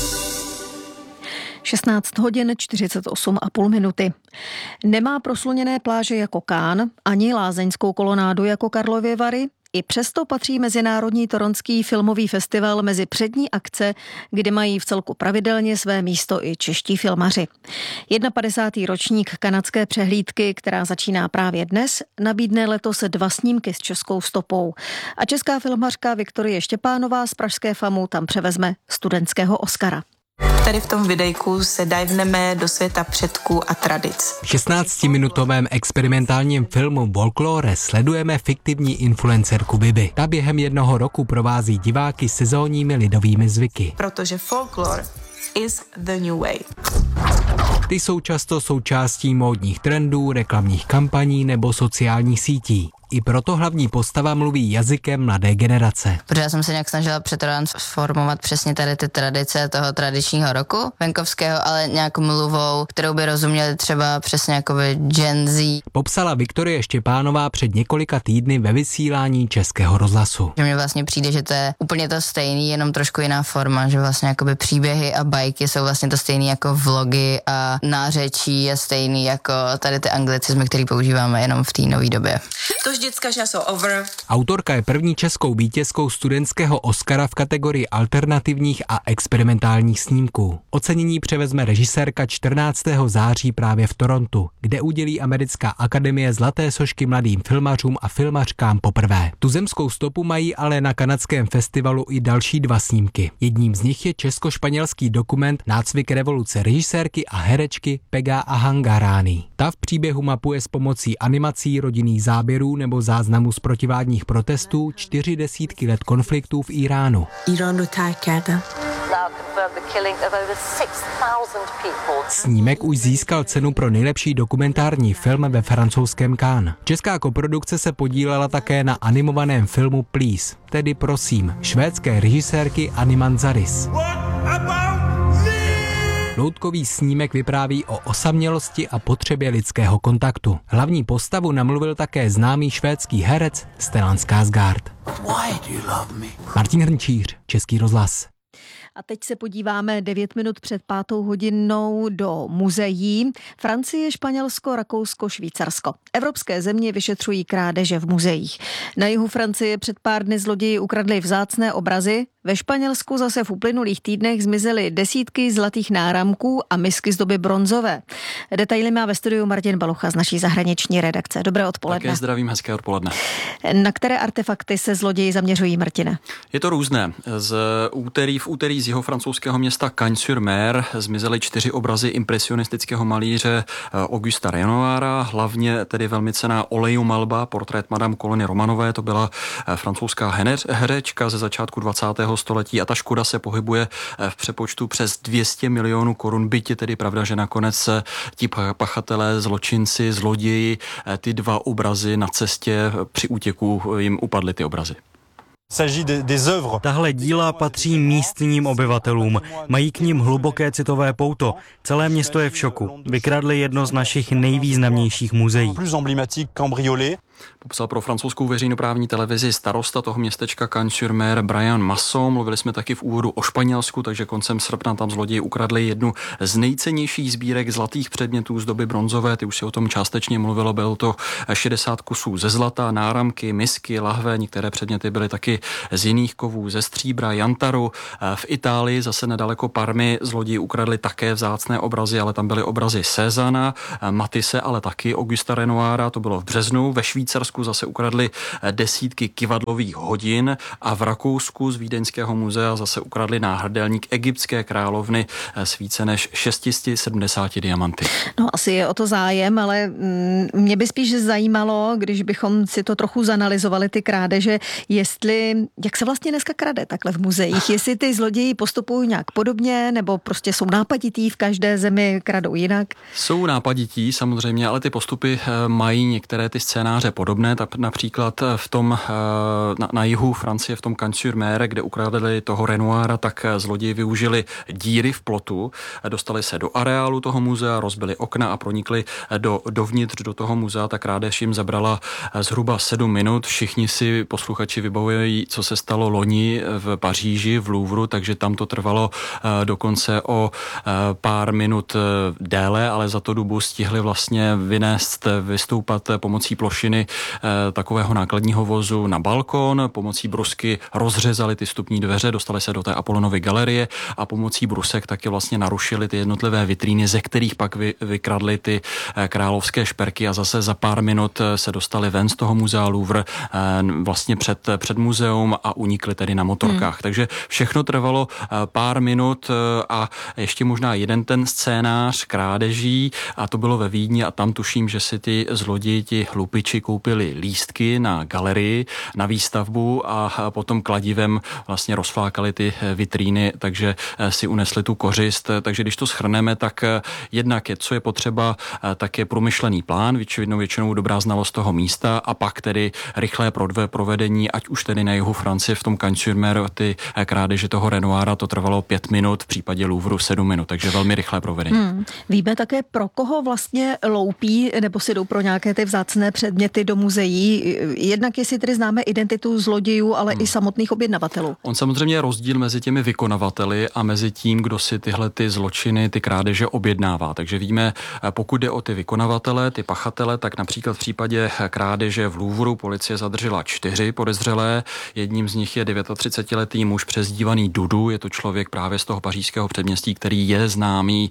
šestnáct hodin čtyřicet osm a půl minuty. Nemá prosluněné pláže jako Cannes, ani lázeňskou kolonádu jako Karlovy Vary, i přesto patří Mezinárodní toronský filmový festival mezi přední akce, kde mají v celku pravidelně své místo i čeští filmaři. padesátý první ročník kanadské přehlídky, která začíná právě dnes, nabídne letos dva snímky s českou stopou. A česká filmařka Viktorie Štěpánová z pražské FAMu tam převezme studentského Oscara. Tady v tom videjku se divneme do světa předků a tradic. V šestnáctiminutovém experimentálním filmu Folklore sledujeme fiktivní influencerku Bibi. Ta během jednoho roku provází diváky sezónními lidovými zvyky. Protože folklore is the new way. Ty jsou často součástí módních trendů, reklamních kampaní nebo sociálních sítí. I proto hlavní postava mluví jazykem mladé generace. Protože já jsem se nějak snažila přetransformovat přesně tady ty tradice toho tradičního roku venkovského, ale nějakou mluvou, kterou by rozuměli třeba přesně jako by Gen Z. Popsala Viktorie Štěpánová před několika týdny ve vysílání Českého rozhlasu. Že mně vlastně přijde, že to je úplně to stejný, jenom trošku jiná forma, že vlastně jakoby příběhy a bajky jsou vlastně to stejný jako vlogy a nářečí je stejný jako tady ty anglicizmy, které používáme jenom v té nové době. To vždycky jsou over. Autorka je první českou vítězkou studentského Oscara v kategorii alternativních a experimentálních snímků. Ocenění převezme režisérka čtrnáctého září právě v Torontu, kde udělí Americká akademie zlaté sošky mladým filmařům a filmařkám poprvé. Tu zemskou stopu mají ale na kanadském festivalu i další dva snímky. Jedním z nich je česko-španělský dokument Nácvik revoluce režisérky a herečky Pega Ahangarány. Ta v příběhu mapuje s pomocí animací, rodinných záběrů nebo záznamů z protivládních protestů čtyři desítky let konfliktů v Iránu. Snímek už získal cenu pro nejlepší dokumentární film ve francouzském Cannes. Česká koprodukce se podílela také na animovaném filmu Please, tedy prosím, švédské režisérky Anny Manzaris. Loutkový snímek vypráví o osamělosti a potřebě lidského kontaktu. Hlavní postavu namluvil také známý švédský herec Stellan Skarsgård. Martin Hrnčíř, Český rozhlas. A teď se podíváme devět minut před pátou hodinou do muzeí. Francie, Španělsko, Rakousko, Švýcarsko. Evropské země vyšetřují krádeže v muzeích. Na jihu Francie před pár dny zloději ukradli vzácné obrazy. Ve Španělsku zase v uplynulých týdnech zmizely desítky zlatých náramků a misky z doby bronzové. Detaily má ve studiu Martin Balucha z naší zahraniční redakce. Dobré odpoledne. Také zdravím, hezké odpoledne. Na které artefakty se zloději zaměřují, Martine? Je to různé. Z úterý v úterý z jeho francouzského města Cagnes-sur-Mer zmizely čtyři obrazy impresionistického malíře Augusta Renoira, hlavně tedy velmi cenná Oleju malba, portrét Madame Colony Romanové, to byla francouzská herečka ze začátku dvacátého století a ta škoda se pohybuje v přepočtu přes dvě stě milionů korun, byť je tedy pravda, že nakonec ti pachatelé, zločinci, zloději, ty dva obrazy na cestě při útěku jim upadly ty obrazy. Tahle díla patří místním obyvatelům. Mají k nim hluboké citové pouto. Celé město je v šoku. Vykradli jedno z našich nejvýznamnějších muzeí. Popsal pro francouzskou veřejnoprávní televizi starosta toho městečka Cagnes-sur-Mer Brian Masson. Mluvili jsme taky v úvodu o Španělsku, takže koncem srpna tam zloději ukradli jednu z nejcennějších sbírek zlatých předmětů z doby bronzové. Ty už si o tom částečně mluvilo, bylo to šedesát kusů ze zlata, náramky, misky, lahve, některé předměty byly taky z jiných kovů, ze stříbra, jantaru. V Itálii zase nedaleko Parmy zloději ukradli také vzácné obrazy, ale tam byly obrazy Cézanna, Matisse, ale taky Augusta Renoira, to bylo v březnu. Ve Švýcarsku zase ukradli desítky kyvadlových hodin a v Rakousku z Vídeňského muzea zase ukradli náhrdelník egyptské královny s více než šest set sedmdesát diamanty. No asi je o to zájem, ale mě by spíš zajímalo, když bychom si to trochu zanalyzovali, ty krádeže, jestli, jak se vlastně dneska krade takhle v muzeích, jestli ty zloději postupují nějak podobně, nebo prostě jsou nápadití, v každé zemi kradou jinak? Jsou nápadití samozřejmě, ale ty postupy mají některé ty scénáře podobné, tak například v tom na, na jihu Francie, v tom Cagnes-sur-Mer, kde ukradli toho Renoira, tak zloději využili díry v plotu, dostali se do areálu toho muzea, rozbili okna a pronikli do, dovnitř do toho muzea. Ta krádež jim zabrala zhruba sedm minut. Všichni si posluchači vybavují, co se stalo loni v Paříži, v Louvru, takže tam to trvalo dokonce o pár minut déle, ale za to dobu stihli vlastně vynést, vystoupat pomocí plošiny takového nákladního vozu na balkon, pomocí brusky rozřezali ty vstupní dveře, dostali se do té Apollonovy galerie a pomocí brusek taky vlastně narušili ty jednotlivé vitríny, ze kterých pak vy, vykradli ty královské šperky a zase za pár minut se dostali ven z toho muzea Louvre vlastně před, před muzeum a unikli tedy na motorkách. Hmm. Takže všechno trvalo pár minut a ještě možná jeden ten scénář krádeží a to bylo ve Vídni a tam tuším, že si ty zloději, ti hlupiči koupili lístky na galerii, na výstavbu a potom kladivem vlastně rozflákali ty vitríny, takže si unesli tu kořist. Takže když to shrneme, tak jednak je, co je potřeba, tak je promyšlený plán, většinou, většinou dobrá znalost toho místa a pak tedy rychlé provedení, ať už tedy na jihu Francie v tom Cagnes-sur-Mer ty krádeže toho Renoira, to trvalo pět minut, v případě Louvru sedm minut, takže velmi rychlé provedení. Hmm. Víme také, pro koho vlastně loupí nebo si jdou pro nějaké ty vzácné předměty do muzeí. Jednak jestli tedy známe identitu zlodějů, ale hmm. i samotných objednavatelů. On samozřejmě je rozdíl mezi těmi vykonavateli a mezi tím, kdo si tyhle ty zločiny, ty krádeže objednává. Takže víme, pokud jde o ty vykonavatele, ty pachatele, tak například v případě krádeže v Louvru policie zadržela čtyři podezřelé. Jedním z nich je třicetidevětiletý muž přezdívaný Dudu. Je to člověk právě z toho pařížského předměstí, který je známý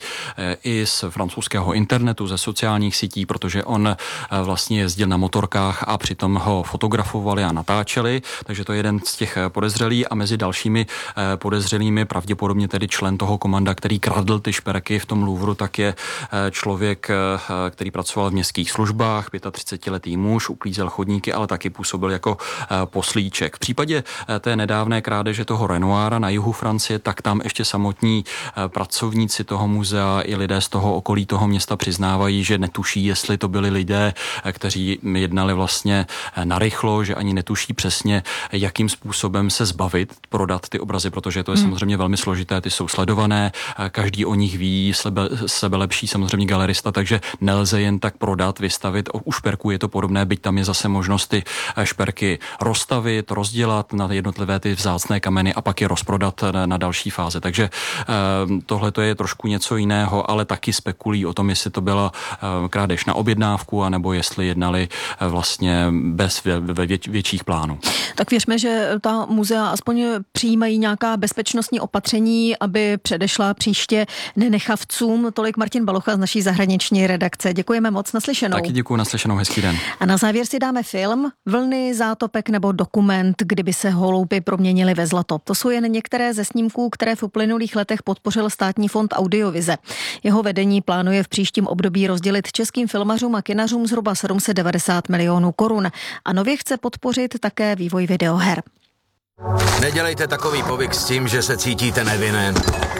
i z francouzského internetu, ze sociálních sítí, protože on vlastně jezdil na motorkách a přitom ho fotografovali a natáčeli. Takže to je jeden z těch podezřelých a mezi dalšími podezřelými pravděpodobně tedy člen toho komanda, který kradl ty šperky v tom Louvru, tak je člověk, který pracoval v městských službách, třicetiletý muž, uklízel chodníky, ale taky působil jako poslíček. V případě té nedávné krádeže toho Renoira na jihu Francie, tak tam ještě samotní pracovníci toho muzea i lidé z toho okolí toho města přiznávají, že netuší, jestli to byli lidé, kteří jednali vlastně narychlo, že ani netuší přesně, jakým způsobem se zbavit, prodat ty obrazy, protože to je hmm. samozřejmě velmi složité, ty jsou sledované, každý o nich ví, sebe, sebe lepší samozřejmě galerista, takže nelze jen tak prodat, vystavit. U šperků je to podobné, byť tam je zase možnost ty šperky rozstavit, rozdělat na jednotlivé ty vzácné kameny a pak je rozprodat na, na další fáze. Takže tohle to je trošku něco jiného, ale taky spekulují o tom, jestli to byla krádež na objednávku, anebo jestli jednali vlastně bez vě, vě, větších plánů. Tak věřme, že ta muzea aspoň přijímají nějaká bezpečnostní opatření, aby předešla příště nenechavcům. Tolik Martin Balocha z naší zahraniční redakce. Děkujeme moc, naslyšenou. Taky děkuji, naslyšenou, hezký den. A na závěr si dáme film Vlny, zátopek nebo dokument, kdyby se holoupy proměnily ve zlato. To jsou jen některé ze snímků, které v uplynulých letech podpořil Státní fond Audiovize. Jeho vedení plánuje v příštím období rozdělit českým filmařům a kinařům zhruba sedm set devadesát milionů korun. A nově chce podpořit také vývoj videoher. Nedělejte takový povyk s tím, že se cítíte nevinný.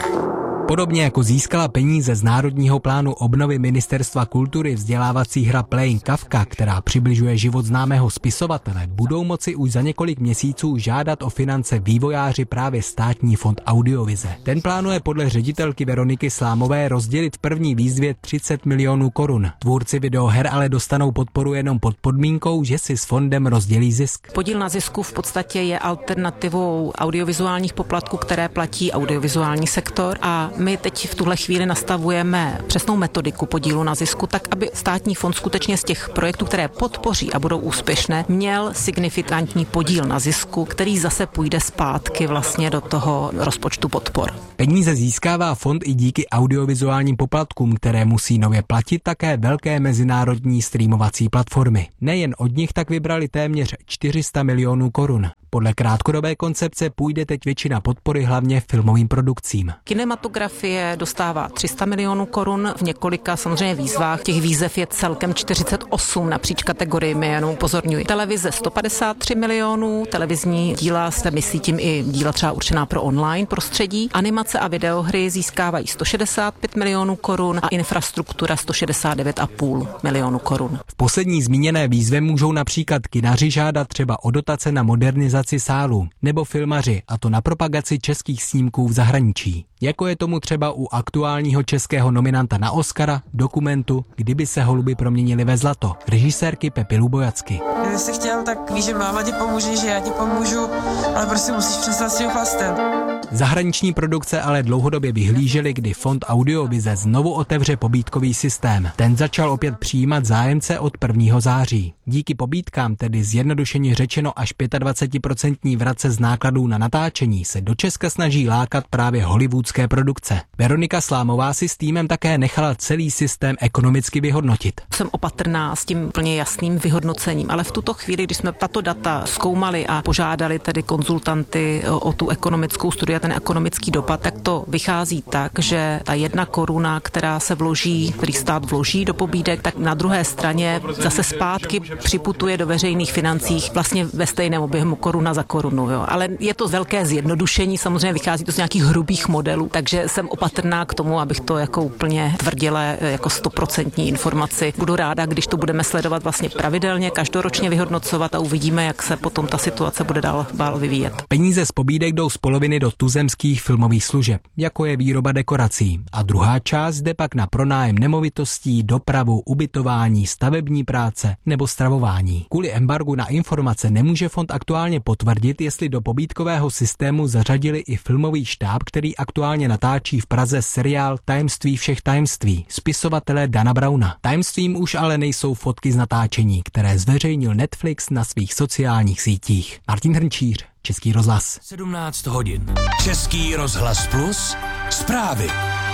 Podobně jako získala peníze z Národního plánu obnovy Ministerstva kultury vzdělávací hra Playing Kafka, která přibližuje život známého spisovatele, budou moci už za několik měsíců žádat o finance vývojáři právě Státní fond Audiovize. Ten plánuje podle ředitelky Veroniky Slámové rozdělit v první výzvě třicet milionů korun. Tvůrci videoher ale dostanou podporu jenom pod podmínkou, že si s fondem rozdělí zisk. Podíl na zisku v podstatě je alternativou audiovizuálních poplatků, které platí audiovizuální sektor, a my teď v tuhle chvíli nastavujeme přesnou metodiku podílu na zisku, tak aby Státní fond skutečně z těch projektů, které podpoří a budou úspěšné, měl signifikantní podíl na zisku, který zase půjde zpátky vlastně do toho rozpočtu podpor. Peníze získává fond i díky audiovizuálním poplatkům, které musí nově platit také velké mezinárodní streamovací platformy. Nejen od nich tak vybrali téměř čtyři sta milionů korun. Podle krátkodobé koncepce půjde teď většina podpory hlavně filmovým produkcím. Kinematografie dostává tři sta milionů korun v několika samozřejmě výzvách. Těch výzev je celkem čtyřicet osm napříč kategoriemi, jenom upozorňuji. Televize sto padesát tři milionů, televizní díla se myslí tím i díla třeba určená pro online prostředí. Animace a videohry získávají sto šedesát pět milionů korun a infrastruktura sto šedesát devět a půl milionu korun. V poslední zmíněné výzvě můžou například kinaři žádat třeba o dotace na modernizaci sálu nebo filmaři, a to na propagaci českých snímků v zahraničí. Jako je tomu třeba u aktuálního českého nominanta na Oscara, dokumentu Kdyby se holuby proměnily ve zlato, režisérky Pepy Lubojacky. Kdyby jsi chtěl, tak víš, že máma ti pomůže, že já ti pomůžu, ale prostě musíš přestat s tím chlastem. Zahraniční produkce ale dlouhodobě vyhlížely, kdy fond Audiovize znovu otevře pobídkový systém. Ten začal opět přijímat zájemce od prvního září. Díky pobídkám, tedy zjednodušeně řečeno až dvacet pět procent vrace z nákladů na natáčení, se do Česka snaží lákat právě hollywoodské produkce. Veronika Slámová si s týmem také nechala celý systém ekonomicky vyhodnotit. Jsem opatrná s tím plně jasným vyhodnocením, ale v tuto chvíli, když jsme tato data zkoumali a požádali tedy konzultanty o, o tu ekonomickou studii a ten ekonomický dopad, tak to vychází tak, že ta jedna koruna, která se vloží, který stát vloží do pobídek, tak na druhé straně zase zpátky připutuje do veřejných financích vlastně ve stejném objemu koruna za korunu. Jo. Ale je to velké zjednodušení, samozřejmě vychází to z nějakých hrubých modelů, takže jsem opatrná k tomu, abych to jako úplně tvrdila jako stoprocentní informaci. Budu ráda, když to budeme sledovat vlastně pravidelně, každoročně vyhodnocovat a uvidíme, jak se potom ta situace bude dál, dál vyvíjet. Peníze z pobídek jdou z poloviny do tuzemských filmových služeb, jako je výroba dekorací, a druhá část jde pak na pronájem nemovitostí, dopravu, ubytování, stavební práce nebo stravování. Kvůli embargu na informace nemůže fond aktuálně potvrdit, jestli do pobídkového systému zařadili i filmový štáb, který aktuálně natáčí v Praze seriál Tajemství všech tajemství spisovatele Dana Browna. Tajemstvím už ale nejsou fotky z natáčení, které zveřejnil Netflix na svých sociálních sítích. Martin Hrnčíř, Český rozhlas. sedmnáct hodin. Český rozhlas plus. Zprávy.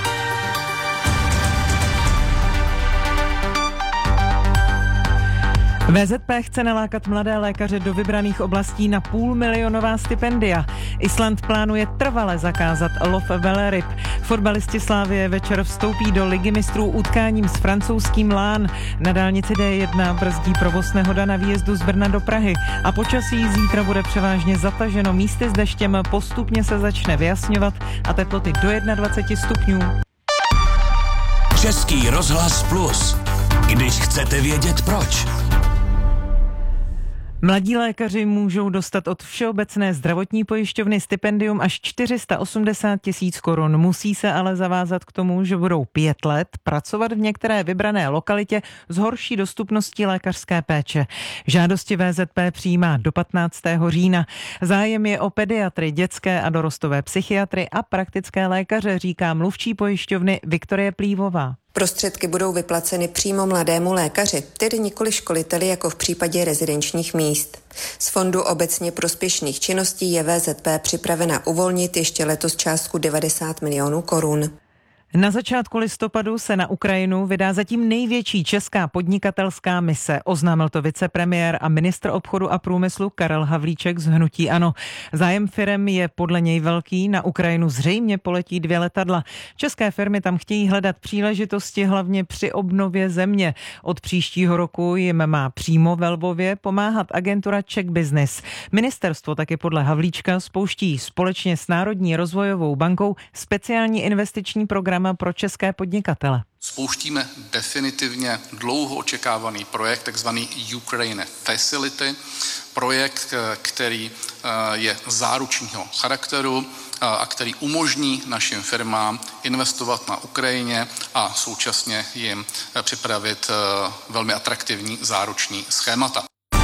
V Z P chce nalákat mladé lékaře do vybraných oblastí na půlmilionová stipendia. Island plánuje trvale zakázat lov veleryb. Fotbalisti Slavie večer vstoupí do ligy mistrů utkáním s francouzským Lán. Na dálnici D jedna brzdí provoz nehoda na výjezdu z Brna do Prahy. A počasí zítra bude převážně zataženo, místy s deštěm postupně se začne vyjasňovat a teploty do dvacet jedna stupňů. Český rozhlas plus. Když chcete vědět proč. Mladí lékaři můžou dostat od Všeobecné zdravotní pojišťovny stipendium až čtyři sta osmdesát tisíc korun. Musí se ale zavázat k tomu, že budou pět let pracovat v některé vybrané lokalitě s horší dostupností lékařské péče. Žádosti V Z P přijímá do patnáctého října. Zájem je o pediatry, dětské a dorostové psychiatry a praktické lékaře, říká mluvčí pojišťovny Viktorie Plívová. Prostředky budou vyplaceny přímo mladému lékaři, tedy nikoli školiteli jako v případě rezidenčních míst. Z fondu obecně prospěšných činností je V Z P připravena uvolnit ještě letos částku devadesát milionů korun. Na začátku listopadu se na Ukrajinu vydá zatím největší česká podnikatelská mise, oznámil to vicepremiér a ministr obchodu a průmyslu Karel Havlíček z hnutí ANO. Zájem firem je podle něj velký, na Ukrajinu zřejmě poletí dvě letadla. České firmy tam chtějí hledat příležitosti hlavně při obnově země. Od příštího roku jim má přímo ve Lvově pomáhat agentura Czech Business. Ministerstvo taky podle Havlíčka spouští společně s Národní rozvojovou bankou speciální investiční program pro české podnikatele. Spouštíme definitivně dlouho očekávaný projekt, takzvaný Ukraine Facility, projekt, který je záručního charakteru a který umožní našim firmám investovat na Ukrajině a současně jim připravit velmi atraktivní záruční schémata.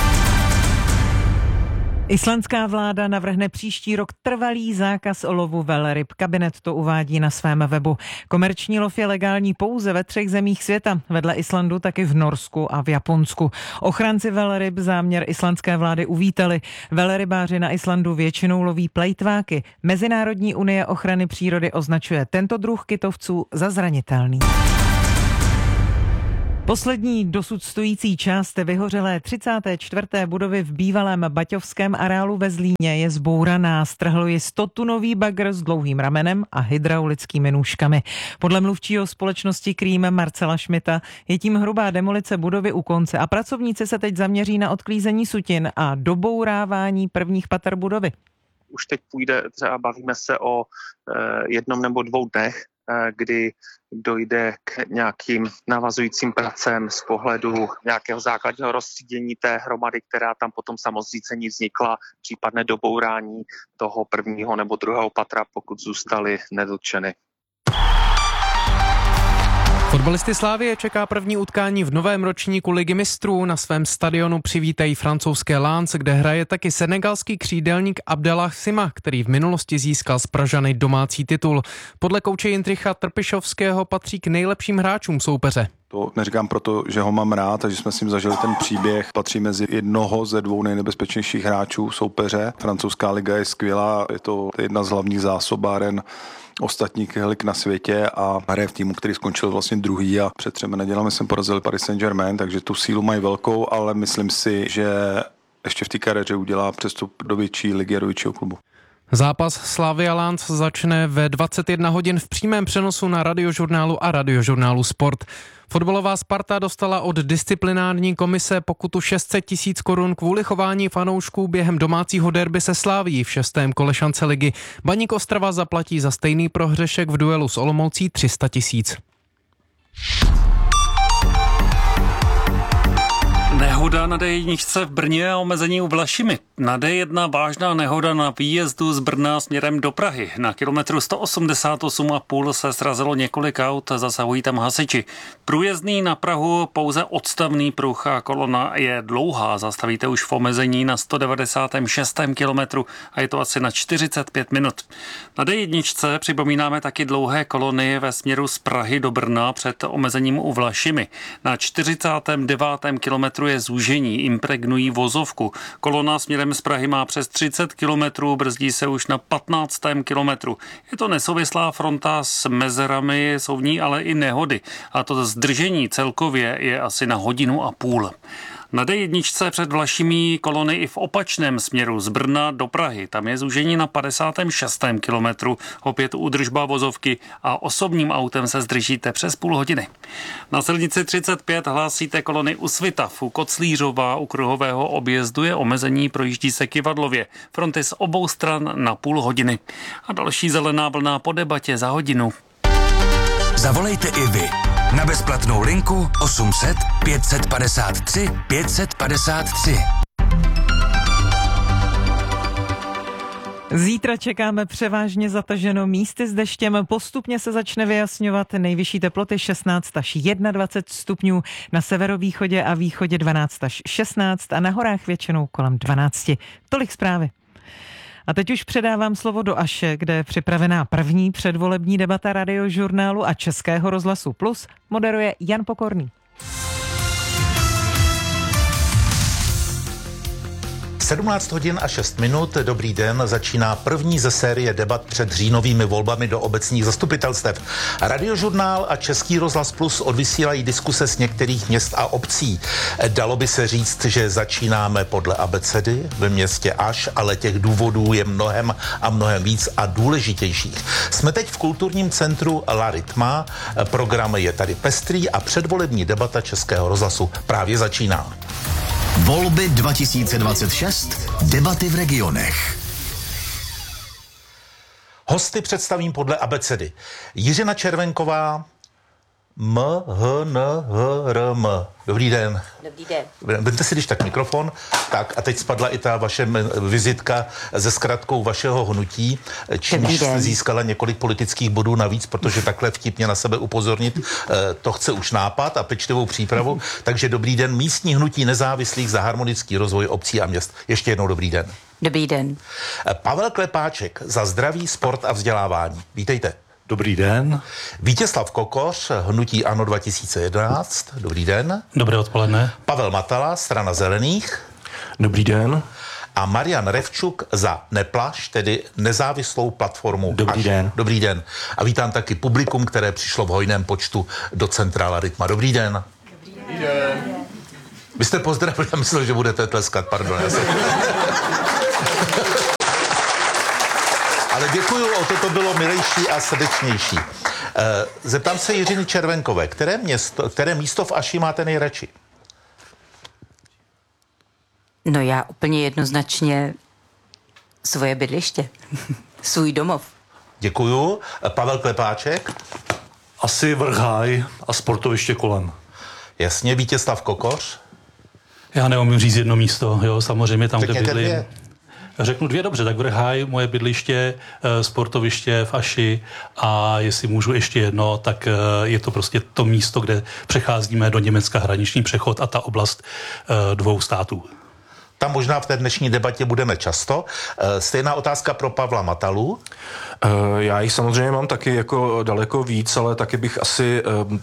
Islandská vláda navrhne příští rok trvalý zákaz lovu velryb. Kabinet to uvádí na svém webu. Komerční lov je legální pouze ve třech zemích světa. Vedle Islandu taky v Norsku a v Japonsku. Ochránci velryb záměr islandské vlády uvítali. Velrybáři na Islandu většinou loví plejtváky. Mezinárodní unie ochrany přírody označuje tento druh kytovců za zranitelný. Poslední dosud stojící část vyhořelé třicáté čtvrté budovy v bývalém baťovském areálu ve Zlíně je zbouraná. Strhl ji stotunový bagr s dlouhým ramenem a hydraulickými nůžkami. Podle mluvčího společnosti Krým Marcela Šmita je tím hrubá demolice budovy u konce a pracovníci se teď zaměří na odklízení sutin a dobourávání prvních pater budovy. Už teď půjde, třeba bavíme se o jednom nebo dvou dnech, kdy dojde k nějakým navazujícím pracem z pohledu nějakého základního rozstřídění té hromady, která tam potom samozřejmě vznikla, případné dobourání toho prvního nebo druhého patra, pokud zůstaly nedotčeny. Fotbalisty Slavie čeká první utkání v novém ročníku Ligy mistrů. Na svém stadionu přivítají francouzské Lens, kde hraje taky senegalský křídelník Abdellah Sima, který v minulosti získal z Pražany domácí titul. Podle kouče Jindřicha Trpišovského patří k nejlepším hráčům soupeře. To neříkám proto, že ho mám rád, takže jsme s ním zažili ten příběh. Patří mezi jednoho ze dvou nejnebezpečnějších hráčů soupeře. Francouzská liga je skvělá, je to jedna z hlavních zásobáren ostatních lig na světě a hraje v týmu, který skončil vlastně druhý a před třemi nedělami jsem porazili Paris Saint-Germain, takže tu sílu mají velkou, ale myslím si, že ještě v té kariéře udělá přestup do větší ligy a do většího klubu. Zápas Slavia Lens začne ve dvacet jedna hodin v přímém přenosu na Radiožurnálu a Radiožurnálu Sport. Fotbalová Sparta dostala od disciplinární komise pokutu šest set tisíc korun kvůli chování fanoušků během domácího derby se Slavií v šestém kole šance ligy. Baník Ostrava zaplatí za stejný prohřešek v duelu s Olomoucí tři sta tisíc. Nehoda na D jedna v Brně a omezení u Vlašimi. Na D jedna vážná nehoda na výjezdu z Brna směrem do Prahy. Na kilometru sto osmdesát osm a půl se srazilo několik aut, zasahují tam hasiči. Průjezdný na Prahu pouze odstavný pruh a kolona je dlouhá. Zastavíte už v omezení na sto devadesátém šestém kilometru a je to asi na čtyřicet pět minut. Na D jedna připomínáme taky dlouhé kolony ve směru z Prahy do Brna před omezením u Vlašimi. Na čtyřicátém devátém kilometru je zúžení, impregnují vozovku. Kolona směrem z Prahy má přes třicet kilometrů, brzdí se už na patnáctém kilometru. Je to nesouvislá fronta s mezerami, jsou v ní ale i nehody. A to zdržení celkově je asi na hodinu a půl. Na D jedna před Vlašimi kolony i v opačném směru z Brna do Prahy. Tam je zúžení na padesátém šestém kilometru, opět údržba vozovky a osobním autem se zdržíte přes půl hodiny. Na silnici třicet pět hlásíte kolony u Svitav, u Koclířova, u kruhového objezdu je omezení, projíždí se Kyvadlově. Fronty z obou stran na půl hodiny. A další zelená vlna po debatě za hodinu. Zavolejte i vy na bezplatnou linku osm set pět set padesát tři pět set padesát tři. Zítra čekáme převážně zataženo místy s deštěm. Postupně se začne vyjasňovat, nejvyšší teploty šestnáct až dvacet jedna stupňů, na severovýchodě a východě dvanáct až šestnáct a na horách většinou kolem dvanáct. Tolik zprávy. A teď už předávám slovo do Aše, kde je připravená první předvolební debata Radiožurnálu a Českého rozhlasu Plus. Moderuje Jan Pokorný. sedmnáct hodin a šest minut, dobrý den, začíná první ze série debat před říjnovými volbami do obecních zastupitelstev. Radiožurnál a Český rozhlas Plus odvysílají diskuse z některých měst a obcí. Dalo by se říct, že začínáme podle abecedy ve městě Aš, ale těch důvodů je mnohem a mnohem víc a důležitějších. Jsme teď v kulturním centru La Rytma, program je tady pestrý a předvolební debata Českého rozhlasu právě začíná. Volby dva tisíce dvacet šest. Debaty v regionech. Hosty představím podle abecedy. Jiřina Červenková, M, H, N, H, R, M. Dobrý den. Dobrý den. Vemte si když tak mikrofon. Tak a teď spadla i ta vaše vizitka se zkratkou vašeho hnutí, čímž jste získala několik politických bodů navíc, protože takhle vtipně na sebe upozornit, to chce už nápad a pečlivou přípravu. Takže dobrý den, místní hnutí nezávislých za harmonický rozvoj obcí a měst. Ještě jednou dobrý den. Dobrý den. Pavel Klepáček za zdraví, sport a vzdělávání. Vítejte. Dobrý den. Vítězslav Kokoř, hnutí ANO dva tisíce jedenáct. Dobrý den. Dobré odpoledne. Pavel Matala, strana zelených. Dobrý den. A Marian Revčuk za Neplaš, tedy nezávislou platformu. Dobrý Až. den. Dobrý den. A vítám taky publikum, které přišlo v hojném počtu do centra La Rytma. Dobrý den. Dobrý den. Vy jste pozdravili a myslel, že budete tleskat, pardon. Já jsem... Ale děkuju, o to to bylo milejší a srdečnější. Zeptám se Jiřiny Červenkové, které, město, které místo v Aši máte nejradši? No já úplně jednoznačně svoje bydliště, svůj domov. Děkuju. Pavel Klepáček? Asi Vrchaj a sportoviště kolem. Jasně, Vítězslav Kokoř? Já neumím říct jedno místo, jo, samozřejmě tam, Řekněte kde bydlím. Dvě. Řeknu dvě, dobře, tak Vrchaj, moje bydliště, sportoviště v Aši a jestli můžu ještě jedno, tak je to prostě to místo, kde přecházíme do Německa, hraniční přechod a ta oblast dvou států. Tam možná v té dnešní debatě budeme často. Stejná otázka pro Pavla Matalu. Já jich samozřejmě mám taky jako daleko víc, ale taky bych asi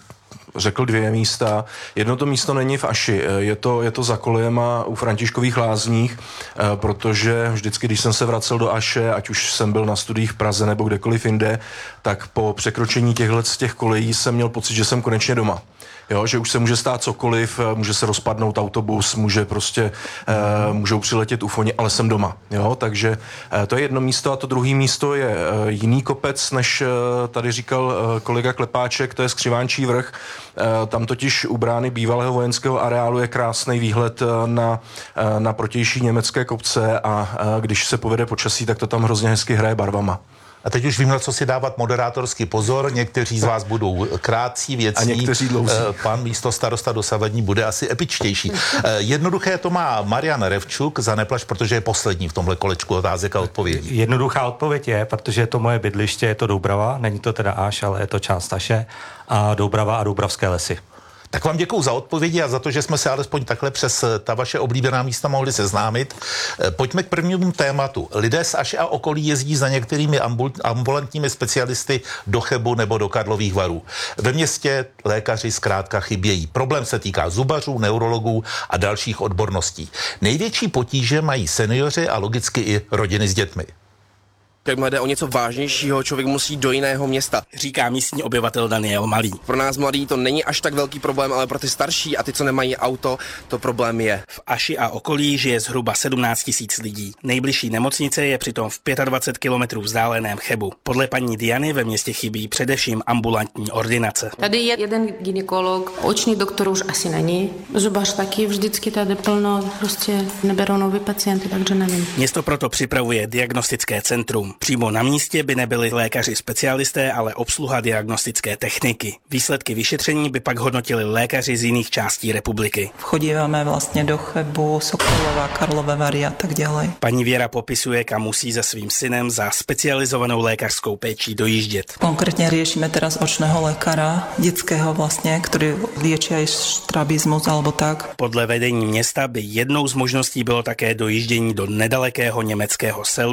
řekl dvě místa. Jedno to místo není v Aši, je to, je to za Kolejema u Františkových Lázních, protože vždycky, když jsem se vracel do Aše, ať už jsem byl na studiích v Praze nebo kdekoliv jinde, tak po překročení těchto z těch kolejí jsem měl pocit, že jsem konečně doma. Jo, že už se může stát cokoliv, může se rozpadnout autobus, může prostě, uh, můžou přiletět ufoni, ale jsem doma. Jo, takže uh, to je jedno místo a to druhé místo je uh, jiný kopec, než uh, tady říkal uh, kolega Klepáček, to je Skřivánčí vrch. Uh, tam totiž u brány bývalého vojenského areálu je krásný výhled uh, na, uh, na protější německé kopce a uh, když se povede počasí, tak to tam hrozně hezky hraje barvama. A teď už vím, na co si dávat moderátorský pozor. Někteří z vás budou krátcí, věcní. A někteří dlouhý. Pan místostarosta dosavadní bude asi epičtější. Jednoduché to má Marian Revčuk za Neplaš, protože je poslední v tomhle kolečku otázek a odpovědí. Jednoduchá odpověď je, protože je to moje bydliště, je to Doubrava, není to teda Aš, ale je to část Aše a Doubrava a Doubravské lesy. Tak vám děkuju za odpovědi a za to, že jsme se alespoň takhle přes ta vaše oblíbená místa mohli seznámit. Pojďme k prvnímu tématu. Lidé z Aše a okolí jezdí za některými ambulantními specialisty do Chebu nebo do Karlových Varů. Ve městě lékaři zkrátka chybějí. Problém se týká zubařů, neurologů a dalších odborností. Největší potíže mají seniori a logicky i rodiny s dětmi. Jakmile jde o něco vážnějšího, člověk musí do jiného města, říká místní obyvatel Daniel Malý. Pro nás mladý to není až tak velký problém, ale pro ty starší a ty, co nemají auto, to problém je. V Aši a okolí žije zhruba sedmnáct tisíc lidí. Nejbližší nemocnice je přitom v dvacet pět kilometrů vzdáleném Chebu. Podle paní Diany ve městě chybí především ambulantní ordinace. Tady je jeden gynekolog, oční doktor už asi není. Zubař taky vždycky tady plno, prostě neberou nový pacienty, takže nevím. Město proto připravuje diagnostické centrum. Přímo na místě by nebyli lékaři specialisté, ale obsluha diagnostické techniky. Výsledky vyšetření by pak hodnotili lékaři z jiných částí republiky. Chodíváme vlastně do Chebu, Sokolova, Karlové Vary a tak dále. Paní Věra popisuje, kam musí se svým synem za specializovanou lékařskou péčí dojíždět. Konkrétně řešíme teraz očného lékaře, dětského vlastně, který léčí aj strabizmus alebo tak. Podle vedení města by jednou z možností bylo také dojíždění do nedalekého německého Selbu.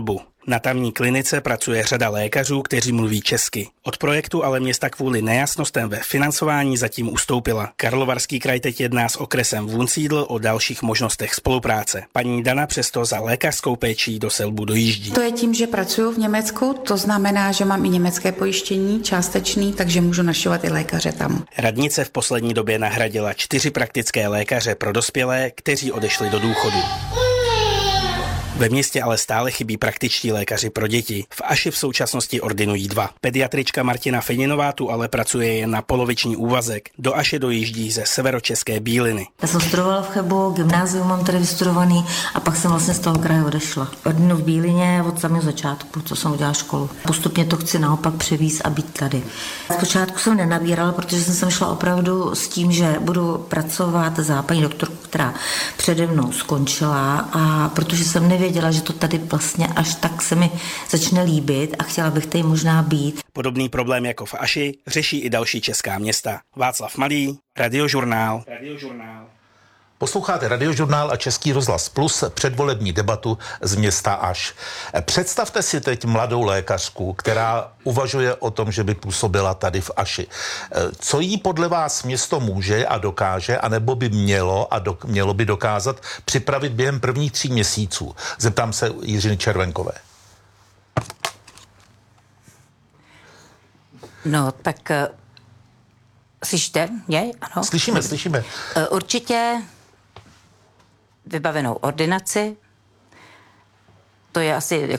Na tamní klinice pracuje řada lékařů, kteří mluví česky. Od projektu ale města kvůli nejasnostem ve financování zatím ustoupila. Karlovarský kraj teď jedná s okresem Wunsiedl o dalších možnostech spolupráce. Paní Dana přesto za lékařskou péčí do Selbu dojíždí. To je tím, že pracuji v Německu, to znamená, že mám i německé pojištění částečný, takže můžu našovat i lékaře tam. Radnice v poslední době nahradila čtyři praktické lékaře pro dospělé, kteří odešli do důchodu. Ve městě ale stále chybí praktičtí lékaři pro děti. V Aši v současnosti ordinují dva. Pediatrička Martina Feninová tu ale pracuje jen na poloviční úvazek. Do Aše dojíždí ze severočeské Bíliny. Já jsem studovala v Chebu, gymnázium mám tady vystudovaný a pak jsem vlastně z toho kraje odešla. Ordinu v Bílině od samého začátku, co jsem udělala školu. Postupně to chci naopak převízt a být tady. Zpočátku jsem nenabírala, protože jsem sem šla opravdu s tím, že budu pracovat za paní doktorku, která přede mnou skončila, a protože jsem nevěděla, věděla, že to tady vlastně až tak se mi začne líbit a chtěla bych tady možná být. Podobný problém jako v Aši řeší i další česká města. Václav Malý, Radiožurnál. Radiožurnál. Posloucháte Radiožurnál a Český rozhlas Plus, předvolební debatu z města Aš. Představte si teď mladou lékařku, která uvažuje o tom, že by působila tady v Aši. Co jí podle vás město může a dokáže, anebo by mělo a do, mělo by dokázat připravit během prvních tří měsíců? Zeptám se Jiřiny Červenkové. No, tak slyšíte mě? Ano. Slyšíme, slyšíme. Určitě vybavenou ordinaci, to je asi